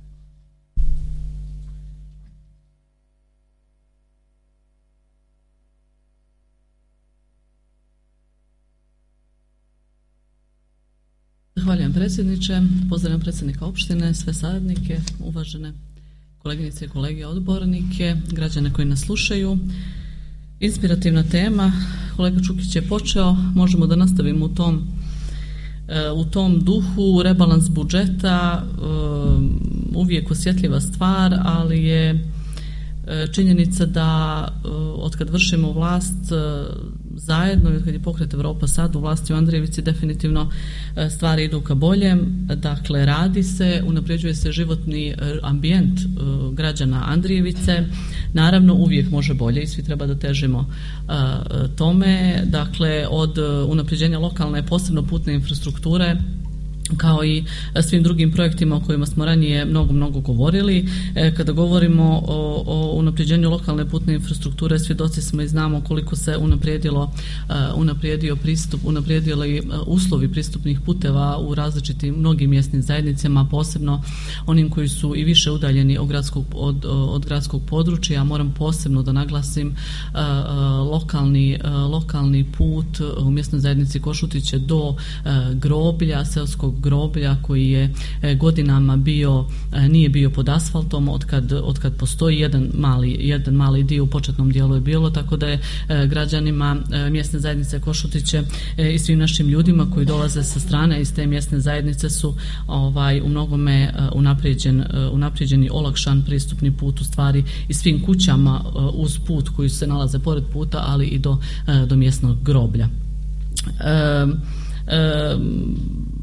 Zahvaljujem predsjedniče, pozdravljam predsjednika opštine, sve saradnike, uvažene koleginice i kolege odbornike, građane koji nas slušaju. Inspirativna tema, kolega Čukić je počeo, možemo da nastavimo u tom, u tom duhu. Rebalans budžeta, uvijek osjetljiva stvar, ali je činjenica da od kad vršimo vlast zajedno i od kad je pokret Evropa sad u vlasti u Andrijevici definitivno stvari idu ka boljem, dakle radi se, unapređuje se životni ambijent građana Andrijevice, naravno uvijek može bolje i svi treba da težimo tome, dakle od unapređenja lokalne posebno putne infrastrukture kao i svim drugim projektima o kojima smo ranije mnogo, mnogo govorili. E, kada govorimo o, o unapređenju lokalne putne infrastrukture, svjedoci smo i znamo koliko se unaprijedilo, uh, unaprijedio pristup, unaprijedili uh, uslovi pristupnih puteva u različitim mnogim mjesnim zajednicama, posebno onim koji su i više udaljeni od gradskog, od, od gradskog područja. Moram posebno da naglasim uh, uh, lokalni, uh, lokalni put u mjesnoj zajednici Košutiće do uh, groblja, seoskog groblja koji je godinama bio, nije bio pod asfaltom otkad, otkad postoji jedan mali, jedan mali dio u početnom dijelu je bilo, tako da je građanima mjesne zajednice Košutiće i svim našim ljudima koji dolaze sa strane iz te mjesne zajednice su ovaj, u mnogome unaprijeđen, unaprijeđen i olakšan pristupni put u stvari i svim kućama uz put koji se nalaze pored puta, ali i do, do mjesnog groblja. E, e,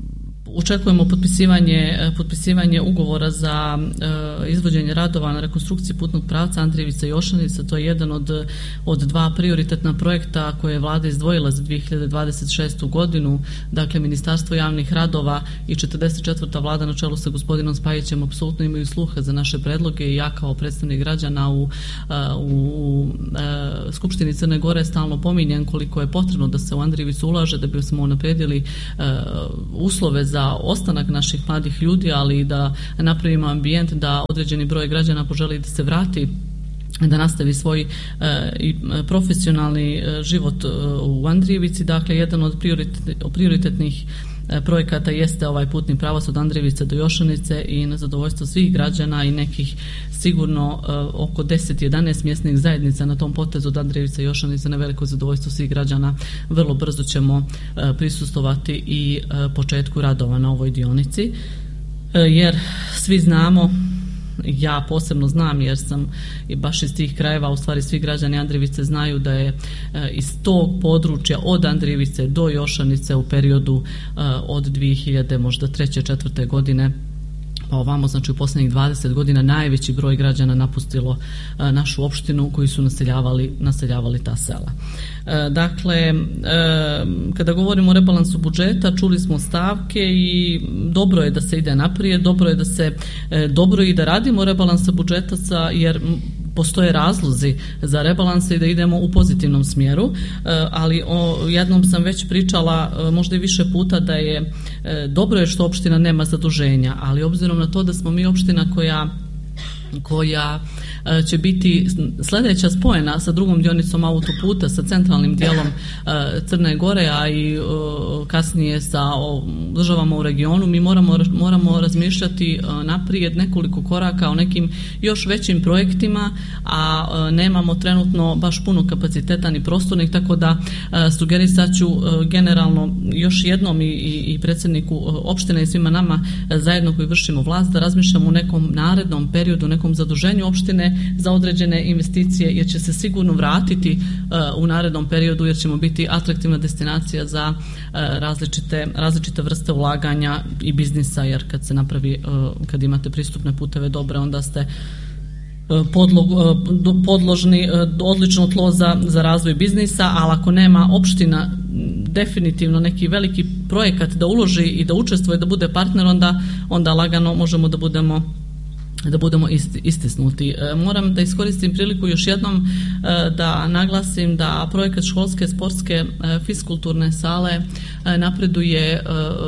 očekujemo potpisivanje, potpisivanje ugovora za e, izvođenje radova na rekonstrukciji putnog pravca Andrijevica-Jošanica. To je jedan od, od dva prioritetna projekta koje je vlada izdvojila za dvije hiljade dvadeset šestu godinu. Dakle, Ministarstvo javnih radova i četrdeset četvrta vlada na čelu sa gospodinom Spajićem apsolutno imaju sluha za naše predloge i ja kao predstavnik građana u, u, u Skupštini Crne Gore stalno pominjem koliko je potrebno da se u Andrijevicu ulaže da bi smo unaprijedili uslove za ostanak naših mladih ljudi, ali i da napravimo ambijent da određeni broj građana poželi da se vrati, da nastavi svoj e, i profesionalni e, život e, u Andrijevici. Dakle, jedan od prioritet, prioritetnih e, projekata jeste ovaj putni pravac od Andrijevice do Jošanice i na zadovoljstvo svih građana i nekih sigurno e, oko deset jedanaest mjesnih zajednica na tom potezu od Andrijevice i Jošanice, na veliko zadovoljstvo svih građana. Vrlo brzo ćemo e, prisustovati i e, početku radova na ovoj dionici, e, jer svi znamo, ja posebno znam jer sam i baš iz tih krajeva, u stvari svi građani Andrijevice znaju da je e, iz tog područja od Andrijevice do Jošanice u periodu e, od dvije hiljade možda treće, četvrte godine pa ovamo, znači u posljednjih dvadeset godina najveći broj građana napustilo e, našu opštinu koji su naseljavali, naseljavali ta sela. E, dakle, e, kada govorimo o rebalansu budžeta, čuli smo stavke i dobro je da se ide naprijed, dobro je da se e, dobro i da radimo rebalansa budžeta sa, jer postoje razlozi za rebalanse i da idemo u pozitivnom smjeru, ali o, jednom sam već pričala možda i više puta da je dobro je što opština nema zaduženja, ali obzirom na to da smo mi opština koja koja će biti sljedeća spojena sa drugom dionicom autoputa, sa centralnim dijelom Crne Gore, a i kasnije sa državama u regionu, mi moramo, moramo razmišljati naprijed nekoliko koraka o nekim još većim projektima, a nemamo trenutno baš puno kapaciteta ni prostornih, tako da sugerisat ću generalno još jednom i, i predsjedniku opštine i svima nama zajedno koji vršimo vlast da razmišljamo u nekom narednom periodu, nekom zaduženju opštine za određene investicije, jer će se sigurno vratiti uh, u narednom periodu, jer ćemo biti atraktivna destinacija za uh, različite, različite vrste ulaganja i biznisa, jer kad se napravi, uh, kad imate pristupne puteve dobre, onda ste uh, podlog, uh, podložni, uh, odlično tlo za, za razvoj biznisa, ali ako nema opština definitivno neki veliki projekat da uloži i da učestvuje, da bude partner, onda, onda lagano možemo da budemo da budemo istisnuti. Moram da iskoristim priliku još jednom da naglasim da projekat školske sportske fiskulturne sale napreduje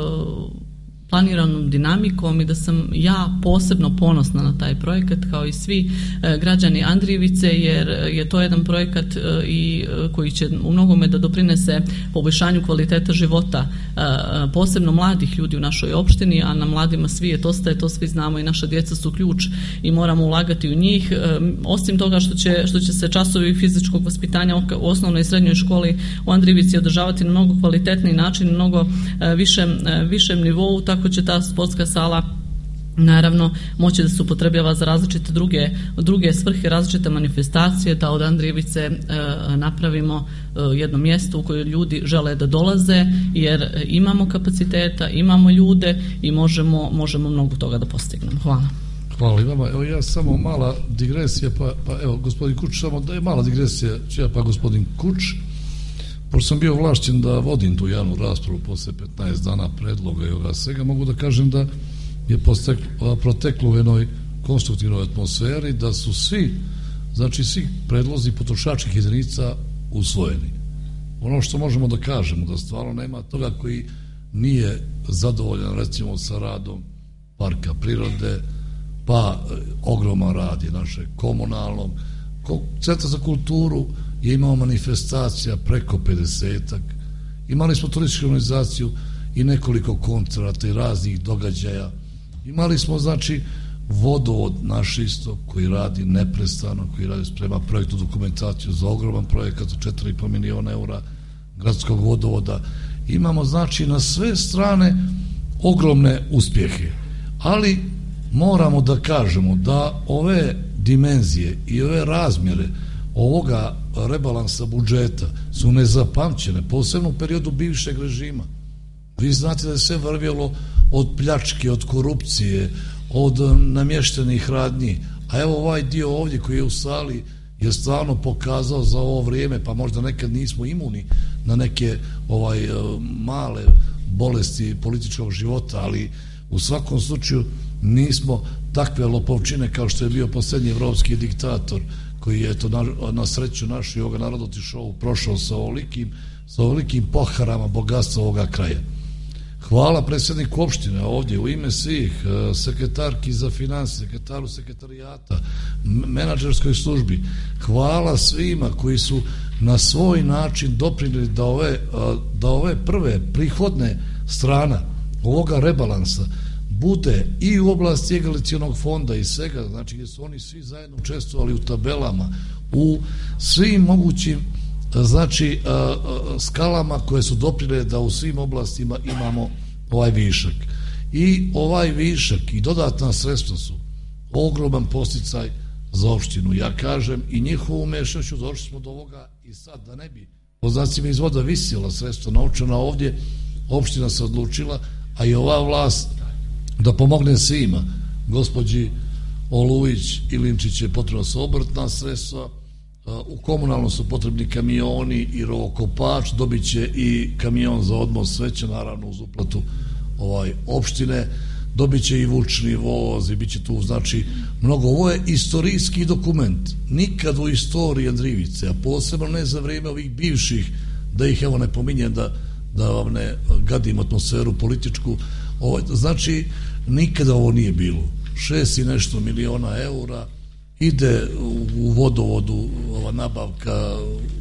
planiranom dinamikom i da sam ja posebno ponosna na taj projekat kao i svi e, građani Andrijevice, jer je to jedan projekat e, i koji će u mnogome da doprinese poboljšanju kvaliteta života e, posebno mladih ljudi u našoj opštini, a na mladima svijet ostaje, to svi znamo i naša djeca su ključ i moramo ulagati u njih. E, osim toga što će, što će se časovi fizičkog vaspitanja u osnovnoj i srednjoj školi u Andrijevici održavati na mnogo kvalitetniji način, na mnogo e, višem, e, višem nivou, tako će ta sportska sala naravno moći da se upotrebljava za različite druge, druge svrhe, različite manifestacije, da od Andrijevice e, napravimo e, jedno mjesto u koje ljudi žele da dolaze, jer imamo kapaciteta, imamo ljude i možemo, možemo mnogo toga da postignemo. Hvala. Hvala i vama. Evo ja samo mala digresija, pa, pa evo gospodin Kuč, samo da je mala digresija, čija pa gospodin Kuč. Pošto sam bio ovlašćen da vodim tu javnu raspravu posle petnaest dana predloga i ovoga svega, mogu da kažem da je posteklo, proteklo u jednoj konstruktivnoj atmosferi, da su svi, znači svi predlozi potrošačkih jedinica usvojeni. Ono što možemo da kažemo, da stvarno nema toga koji nije zadovoljan recimo sa radom parka prirode, pa ogroman rad je naše komunalnom, Centar za kulturu je imao manifestacija preko pedesetak, imali smo turističku organizaciju i nekoliko koncerata i raznih događaja, imali smo znači vodovod naš isto koji radi neprestano, koji radi sprema projektnu dokumentaciju za ogroman projekat od četiri i po miliona eura gradskog vodovoda, imamo znači na sve strane ogromne uspjehe, ali moramo da kažemo da ove dimenzije i ove razmjere ovoga rebalansa budžeta su nezapamćene, posebno u periodu bivšeg režima. Vi znate da je sve vrvjelo od pljačke, od korupcije, od namještenih radnji. A evo ovaj dio ovdje koji je u sali je stvarno pokazao za ovo vrijeme, pa možda nekad nismo imuni na neke ovaj male bolesti političkog života, ali u svakom slučaju nismo takve lopovčine kao što je bio posljednji evropski diktator koji je to na, na sreću našu i ovoga naroda otišao, prošao sa ovolikim, sa ovolikim poharama bogatstva ovoga kraja. Hvala predsjedniku opštine ovdje u ime svih, sekretarki za financije, sekretaru sekretarijata, menadžerskoj službi. Hvala svima koji su na svoj način doprinijeli da ove, da ove prve prihodne strana ovoga rebalansa bude i u oblasti egalicionog fonda i svega, znači gdje su oni svi zajedno učestvovali u tabelama, u svim mogućim znači skalama koje su doprinijele da u svim oblastima imamo ovaj višak. I ovaj višak i dodatna sredstva su ogroman posticaj za opštinu. Ja kažem i njihovu umešnošću došli smo do ovoga i sad da ne bi po znacima izvoda visila sredstva novčana ovdje, opština se odlučila, a i ova vlast da pomogne svima. Gospođi Olujić i Linčić je potrebno su obrtna sredstva, u komunalnom su potrebni kamioni i rovokopač, dobit će i kamion za odmoz sveća, naravno uz uplatu ovaj, opštine, dobit će i vučni voz i bit će tu, znači, mnogo. Ovo je istorijski dokument. Nikad u istoriji Andrijevice, a posebno ne za vrijeme ovih bivših, da ih evo ne pominjem, da, da vam ne gadim atmosferu političku, ovaj, znači, nikada ovo nije bilo. Šest i nešto miliona eura ide u vodovodu ova nabavka,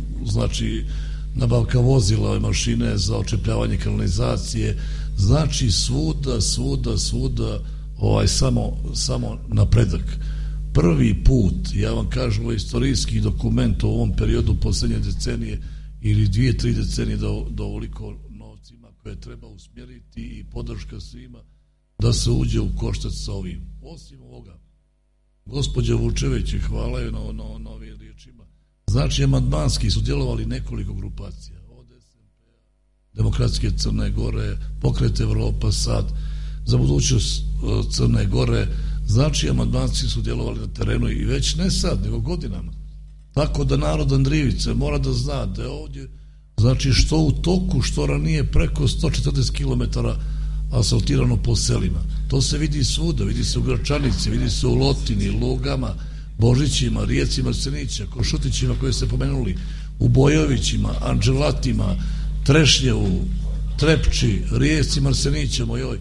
znači nabavka vozila i mašine za očepljavanje kanalizacije, znači svuda, svuda, svuda ovaj, samo, samo napredak. Prvi put, ja vam kažem, ovaj istorijski dokument u ovom periodu posljednje decenije ili dvije, tri decenije da, da ovoliko novcima koje treba usmjeriti i podrška svima da se uđe u koštac sa ovim. Osim ovoga, gospođa Vučević, hvala joj na, na, na ovim riječima. Znači, amandmanski su djelovali nekoliko grupacija, od es en pe-a, Demokratske Crne Gore, Pokret Evropa, sad, za budućnost Crne Gore. Znači, amandmanski su djelovali na terenu i već ne sad, nego godinama. Tako da narod Andrijevice mora da zna da je ovdje, znači, što u toku, što ranije preko sto četrdeset kilometara asfaltirano po selima. To se vidi svuda, vidi se u Gračanici, vidi se u Lotini, Lugama, Božićima, Rijeci Marsenića, Košutićima koje ste pomenuli, u Bojovićima, Anđelatima, Trešnjevu, Trepči, Rijeci Marsenića, mojoj,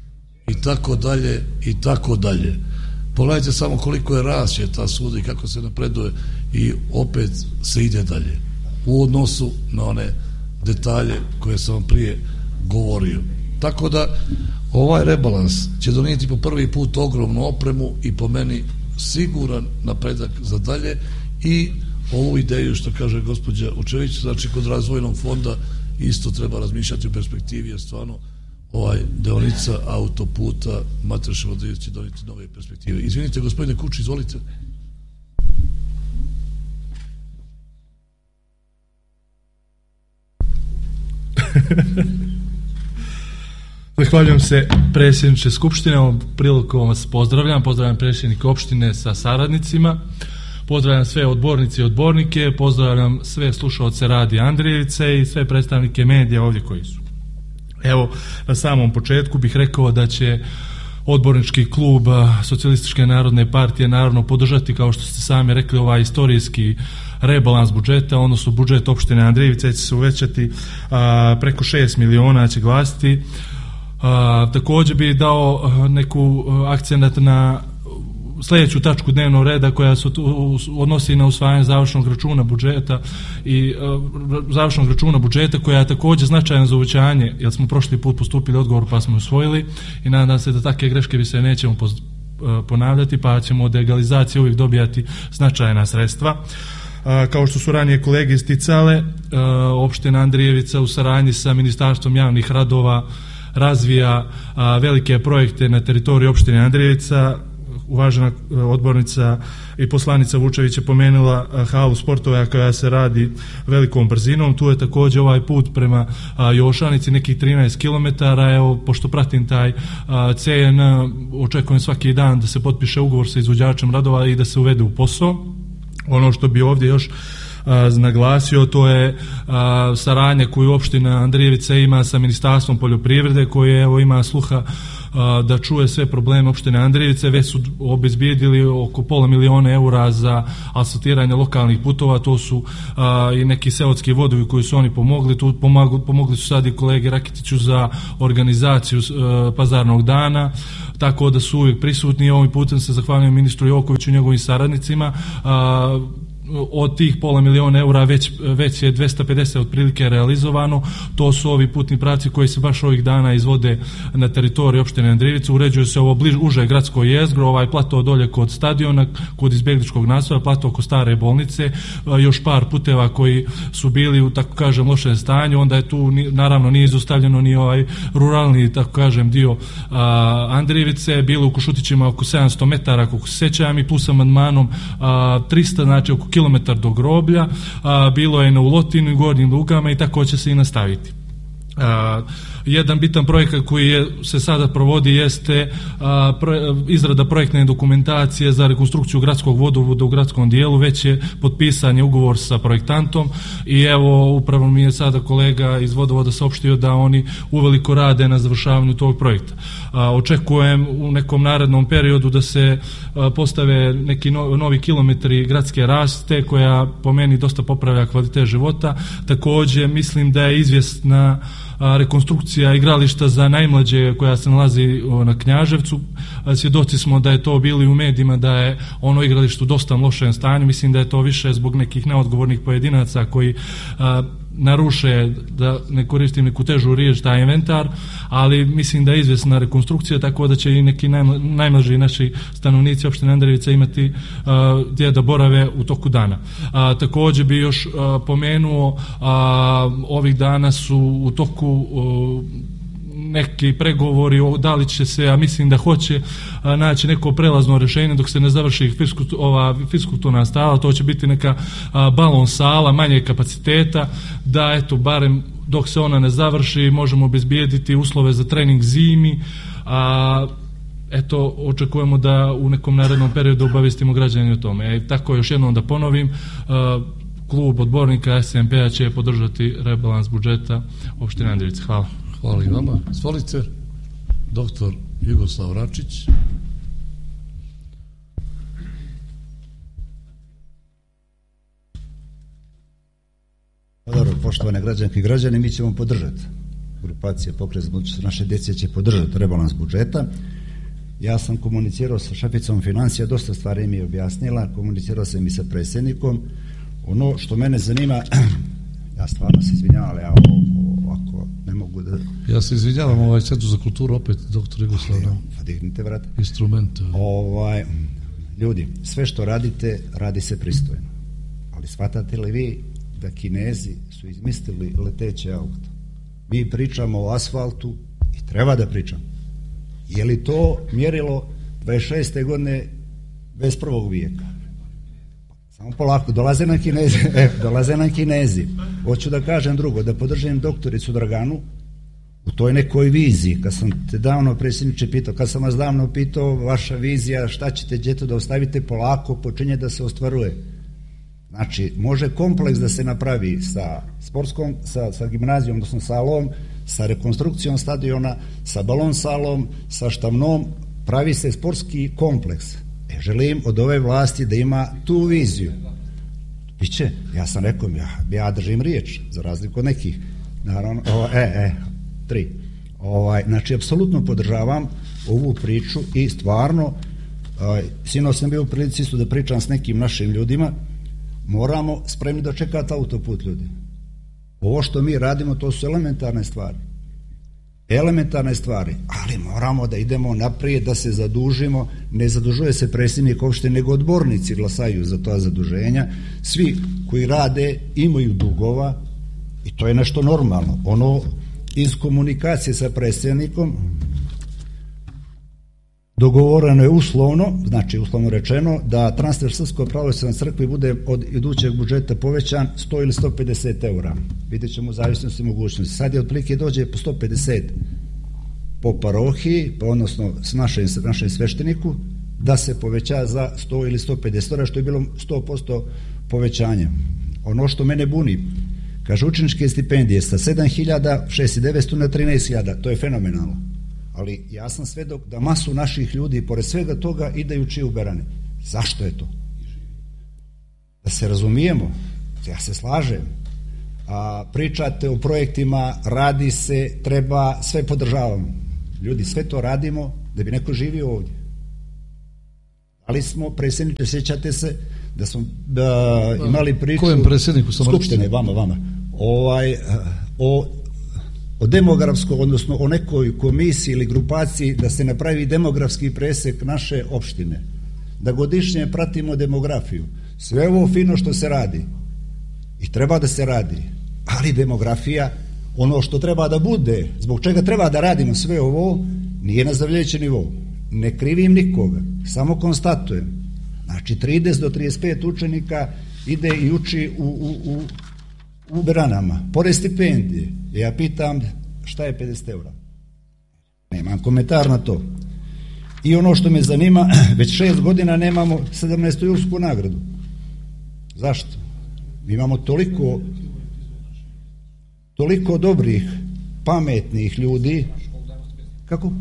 i tako dalje, i tako dalje. Pogledajte samo koliko je rasće ta svuda i kako se napreduje i opet se ide dalje. U odnosu na one detalje koje sam vam prije govorio. Tako da ovaj rebalans će donijeti po prvi put ogromnu opremu i po meni siguran napredak za dalje i ovu ideju što kaže gospođa Učević, znači kod razvojnog fonda isto treba razmišljati u perspektivi, jer stvarno ovaj deonica autoputa Matreševo-Drijevo će donijeti nove perspektive. Izvinite, gospodine Kuči, izvolite. Zahvaljujem se predsjedniče Skupštine, ovom prilikom vas pozdravljam, pozdravljam predsjednika opštine sa saradnicima, pozdravljam sve odbornice i odbornike, pozdravljam sve slušaoce Radija Andrijevice i sve predstavnike medija ovdje koji su. Evo, na samom početku bih rekao da će odbornički klub Socijalističke narodne partije naravno podržati, kao što ste sami rekli, ovaj istorijski rebalans budžeta, odnosno budžet opštine Andrijevice će se uvećati a, preko šest miliona će glasiti. A, također bi dao neku akcenat na sljedeću tačku dnevnog reda koja se odnosi na usvajanje završnog računa budžeta i uh, završnog računa budžeta koja je također značajna za uvećanje, jer smo prošli put postupili odgovor pa smo usvojili i nadam se da takve greške bi se nećemo poz, uh, ponavljati, pa ćemo od legalizacije uvijek dobijati značajna sredstva. Uh, kao što su ranije kolege isticale, uh, opština Andrijevica u saradnji sa Ministarstvom javnih radova razvija uh, velike projekte na teritoriji opštine Andrijevica uvažena odbornica i poslanica Vučević je pomenula halu sportova koja se radi velikom brzinom. Tu je također ovaj put prema Jošanici nekih trinaest kilometara. Evo, pošto pratim taj C N, očekujem svaki dan da se potpiše ugovor sa izvođačem radova i da se uvede u posao. Ono što bi ovdje još naglasio, to je a, saradnja koju opština Andrijevica ima sa Ministarstvom poljoprivrede, koje evo ima sluha a, da čuje sve probleme opštine Andrijevice. Već su obezbijedili oko pola miliona eura za asfaltiranje lokalnih putova. To su a, i neki seotski vodovi koji su oni pomogli. Tu pomogli, pomogli su sad i kolege Rakitiću za organizaciju a, pazarnog dana, tako da su uvijek prisutni. I ovim putem se zahvaljujem ministru Jokoviću i njegovim saradnicima. A, od tih pola miliona eura već, već je dvesta pedeset otprilike realizovano. To su ovi putni pravci koji se baš ovih dana izvode na teritoriji opštine Andrijevice. Uređuje se ovo bliž, uže gradsko jezgro, ovaj plato dolje kod stadiona, kod izbjegličkog naselja, plato oko stare bolnice, još par puteva koji su bili u, tako kažem, lošem stanju. Onda je tu naravno nije izostavljeno ni ovaj ruralni, tako kažem, dio a, Andrijevice. Bilo u Košutićima oko sedamsto metara, kako se sećam, i plus amandmanom a, trista, znači oko kilometar do groblja, a, bilo je na Ulotinu i Gornjim Lugama i tako će se i nastaviti. A, jedan bitan projekat koji je, se sada provodi jeste a, pro, izrada projektne dokumentacije za rekonstrukciju gradskog vodovoda u gradskom dijelu. Već je potpisan je ugovor sa projektantom i evo upravo mi je sada kolega iz vodovoda saopštio da oni uveliko rade na završavanju tog projekta. A, očekujem u nekom narednom periodu da se a, postave neki no, novi kilometri gradske rasvjete koja po meni dosta popravlja kvalitet života. Također mislim da je izvjesna a, rekonstrukcija igrališta za najmlađe koja se nalazi o, na Knjaževcu. A, svjedoci smo da je to bili u medijima, da je ono igralište u dosta lošem stanju. Mislim da je to više zbog nekih neodgovornih pojedinaca koji a, naruše, da ne koristim neku težu riječ, taj inventar, ali mislim da je izvjesna rekonstrukcija, tako da će i neki najmlađi naši stanovnici opštine Andrijevica imati uh, gdje da borave u toku dana. Uh, također bi još uh, pomenuo, uh, ovih dana su u toku uh, neki pregovori o da li će se, a mislim da hoće a, naći neko prelazno rješenje dok se ne završi fiskultu, ova fiskulturna sala. To će biti neka a, balon sala manje kapaciteta, da eto barem dok se ona ne završi možemo obezbijediti uslove za trening zimi. A, eto očekujemo da u nekom narednom periodu obavestimo građane o tome. E, tako još jednom da ponovim, a, klub odbornika S M P-a će podržati rebalans budžeta opštine Andrijevice. Hvala. Hvala i vama. Stolice, doktor Jugoslav Račić. Dobro, poštovane građanke i građani, mi ćemo podržati, grupacija Pokret za budućnost naše djece će podržati rebalans budžeta. Ja sam komunicirao sa šeficom financija, dosta stvari mi je objasnila, komunicirao sam i sa predsjednikom. Ono što mene zanima, ja stvarno se izvinjavam, ali ja ovako ne mogu da... Ja se izvinjavam, ovaj Centru za kulturu, opet, doktor Jugoslav. Pa dignite, vrat. Instrument. Ovaj, ljudi, sve što radite, radi se pristojno. Ali shvatate li vi da Kinezi su izmislili leteće auto? Mi pričamo o asfaltu i treba da pričamo. Je li to mjerilo dvadeset šeste godine bez prvog vijeka? Samo polako, dolaze nam Kinezi, e, dolaze nam Kinezi. Hoću da kažem drugo, da podržim doktoricu Draganu u toj nekoj viziji. Kad sam te davno predsjedniče pitao, kad sam vas davno pitao vaša vizija, šta ćete djeto da ostavite, polako počinje da se ostvaruje. Znači, može kompleks da se napravi sa sportskom, sa, sa gimnazijom, odnosno salom, sa rekonstrukcijom stadiona, sa balon salom, sa štamnom, pravi se sportski kompleks. E, želim od ove vlasti da ima tu viziju. Biće, ja sam rekao, ja, ja držim riječ, za razliku od nekih. Naravno, o, e, e, tri. Ovaj, znači, apsolutno podržavam ovu priču i stvarno, ovaj, sinoć sam bio u prilici isto da pričam s nekim našim ljudima, moramo spremni da čekati autoput, ljudi. Ovo što mi radimo, to su elementarne stvari. Elementarne stvari, ali moramo da idemo naprijed, da se zadužimo. Ne zadužuje se predsjednik opštine, nego odbornici glasaju za to zaduženja. Svi koji rade imaju dugova i to je nešto normalno. Ono iz komunikacije sa predsjednikom, dogovoreno je uslovno, znači uslovno rečeno, da transfer Srpskoj pravoslavnoj crkvi bude od idućeg budžeta povećan sto ili sto pedeset eura. Vidjet ćemo u zavisnosti mogućnosti. Sad je otprilike dođe po sto pedeset po parohiji, pa odnosno s našem, našem svešteniku, da se poveća za sto ili sto pedeset eura, što je bilo sto posto povećanje. Ono što mene buni, kaže učeničke stipendije sa sedam hiljada šest hiljada devetsto na trinaest hiljada, to je fenomenalno. Ali ja sam svedok da masu naših ljudi, pored svega toga, idejući u Berane. Zašto je to? Da se razumijemo, ja se slažem. A, pričate o projektima, radi se, treba, sve podržavam. Ljudi, sve to radimo da bi neko živio ovdje. Ali smo, predsjedniče, sjećate se da smo da, imali priču... Kojem predsjedniku sam Skupštine, vama, vama. Ovaj, o, o demografsko, odnosno o nekoj komisiji ili grupaciji da se napravi demografski presek naše opštine. Da godišnje pratimo demografiju. Sve ovo fino što se radi. I treba da se radi. Ali demografija, ono što treba da bude, zbog čega treba da radimo sve ovo, nije na zavljeći nivou. Ne krivim nikoga, samo konstatujem. Znači, trideset do trideset pet učenika ide i uči u, u, u, u Beranama. Pored stipendije, ja pitam šta je pedeset eura. Nemam komentar na to. I ono što me zanima, već šest godina nemamo sedamnaestu julsku nagradu. Zašto? Mi imamo toliko toliko dobrih, pametnih ljudi. Kako?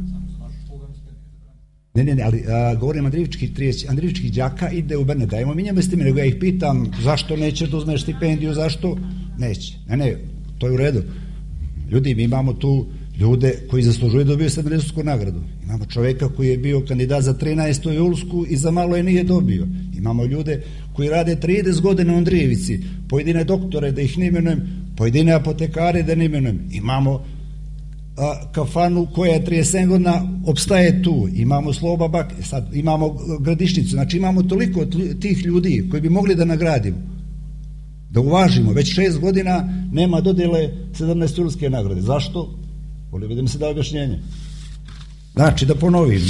Ne, ne, ne, ali a, govorim Andrijevički trideset, Andrijevički đaka ide u Berne, dajmo mi njeme s tim, nego ja ih pitam zašto neće da uzmeš stipendiju, zašto neće. Ne, ne, to je u redu. Ljudi, mi imamo tu ljude koji zaslužuju da dobiju sedamnaestu nagradu. Imamo čoveka koji je bio kandidat za trinaestu julsku i za malo je nije dobio. Imamo ljude koji rade trideset godina u Andrijevici, pojedine doktore da ih ne imenujem, pojedine apotekare da ne imenujem. Imamo a, kafanu koja je trideset sedam godina opstaje tu. Imamo Sloba Bak, sad imamo Gradišnicu. Znači imamo toliko tih ljudi koji bi mogli da nagradimo, da uvažimo. Već šest godina nema dodjele sedamnaeste julske nagrade. Zašto? Volio bi da mi se da objašnjenje. Znači, da ponovim,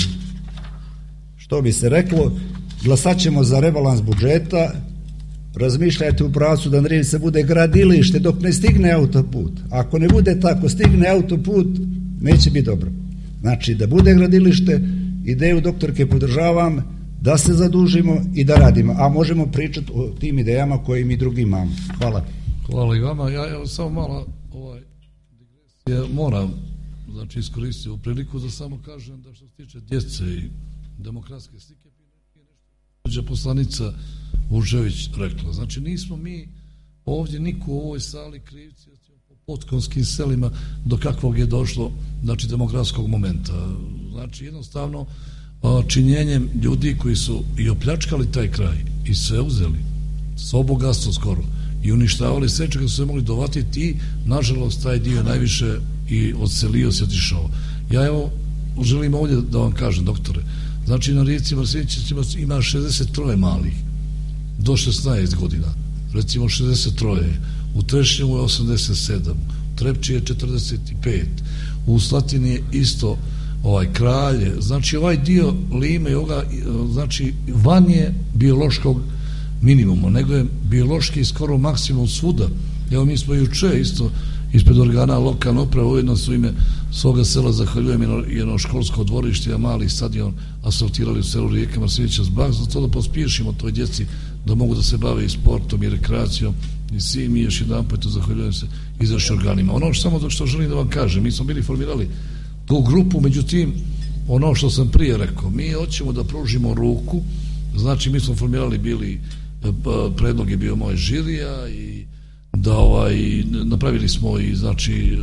što bi se reklo, glasat ćemo za rebalans budžeta, razmišljajte u pravcu da Andrijevica bude gradilište dok ne stigne autoput. Ako ne bude tako, stigne autoput, neće biti dobro. Znači, da bude gradilište, ideju doktorke podržavam, da se zadužimo i da radimo, a možemo pričati o tim idejama koje mi drugi imamo. Hvala. Hvala i vama. Ja evo samo malo ovaj, digresije moram znači iskoristiti u priliku da samo kažem da što se tiče djece i demokratske slike nešto poslanica Vučević rekla. Znači nismo mi ovdje niko u ovoj sali krivci po potkonskim selima do kakvog je došlo znači demokratskog momenta. Znači jednostavno činjenjem ljudi koji su i opljačkali taj kraj i sve uzeli, svo bogatstvo skoro i uništavali sve čega su se mogli dovatiti i nažalost taj dio najviše i odselio se, otišao. Ja evo želim ovdje da vam kažem, doktore, znači na rijeci Marsenićima ima šezdeset tri malih do šesnaest godina, recimo šezdeset tri, u Trešnjevu je osamdeset sedam, u Trepči je četrdeset pet, u Slatini je isto ovaj Kralje, znači ovaj dio Lime i ovoga, znači van je biološkog minimuma, nego je biološki skoro maksimum svuda. Evo mi smo juče isto ispred organa lokalne uprave ujedno su ime svoga sela zahvaljujem jedno školsko dvorište, a mali stadion asfaltirali u selu Rijeka Marsenića zbog za to da pospješimo toj djeci da mogu da se bave i sportom i rekreacijom i svi mi još jedan put zahvaljujem se izvrši organima. Ono što samo što želim da vam kažem, mi smo bili formirali tu grupu, međutim ono što sam prije rekao, mi hoćemo da pružimo ruku, znači mi smo formirali bili, predlog je bio moje žirija i da ovaj, napravili smo i znači,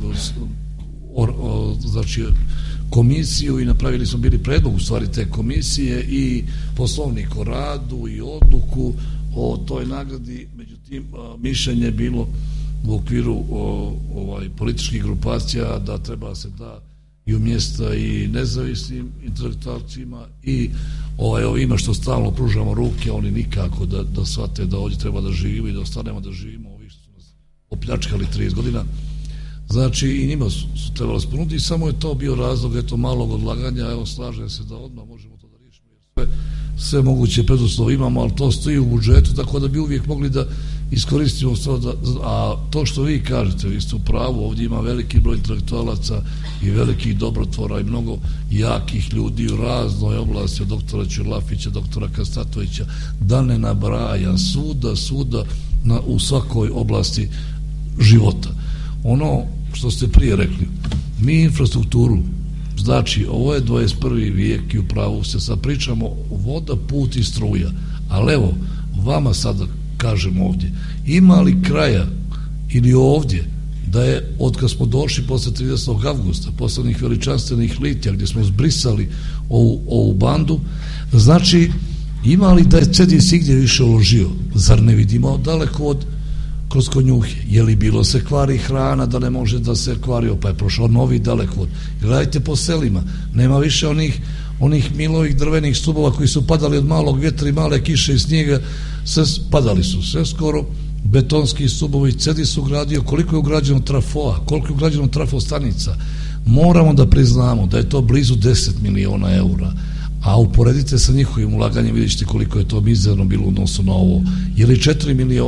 or, o, znači komisiju i napravili smo bili predlog u stvari te komisije i poslovnik o radu i odluku o toj nagradi, međutim mišljenje je bilo u okviru o, ovaj, političkih grupacija da treba se da i u mjesta i nezavisnim intelektualcima i ovaj, ovima što stalno pružamo ruke, oni nikako da, da shvate da ovdje treba da živimo i da ostanemo da živimo ovi što su nas opljačkali trideset godina. Znači i njima su, su trebalo spunuti i samo je to bio razlog eto malog odlaganja. Evo slažem se da odmah možemo to da riješimo jer sve, sve moguće preduslove imamo, ali to stoji u budžetu, tako da bi uvijek mogli da iskoristimo to, da, a to što vi kažete, vi ste u pravu, ovdje ima veliki broj intelektualaca i velikih dobrotvora i mnogo jakih ljudi u raznoj oblasti, od doktora Ćurlafića, doktora Kastatovića, da ne nabraja, svuda, svuda na, u svakoj oblasti života. Ono što ste prije rekli, mi infrastrukturu, znači ovo je dvadeset prvi vijek i u pravu se sad pričamo voda, put i struja, ali evo vama sada kažem ovdje, ima li kraja ili ovdje da je od kad smo došli posle tridesetog avgusta, posle onih veličanstvenih litija gdje smo zbrisali ovu, ovu bandu, znači ima li da je Cedis igdje više uložio, zar ne vidimo daleko od kroz konjuhe, je li bilo se kvari hrana da ne može da se kvari, pa je prošao novi daleko. Gledajte po selima, nema više onih onih milovih drvenih stubova koji su padali od malog vjetra i male kiše i snijega, sve padali su, sve skoro betonski stubovi. Cedis ugradio, koliko je ugrađeno trafoa, koliko je ugrađeno trafostanica, moramo da priznamo da je to blizu deset miliona eura, a uporedite sa njihovim ulaganjem, vidite koliko je to mizerno bilo u odnosu na ovo, je li četiri miliona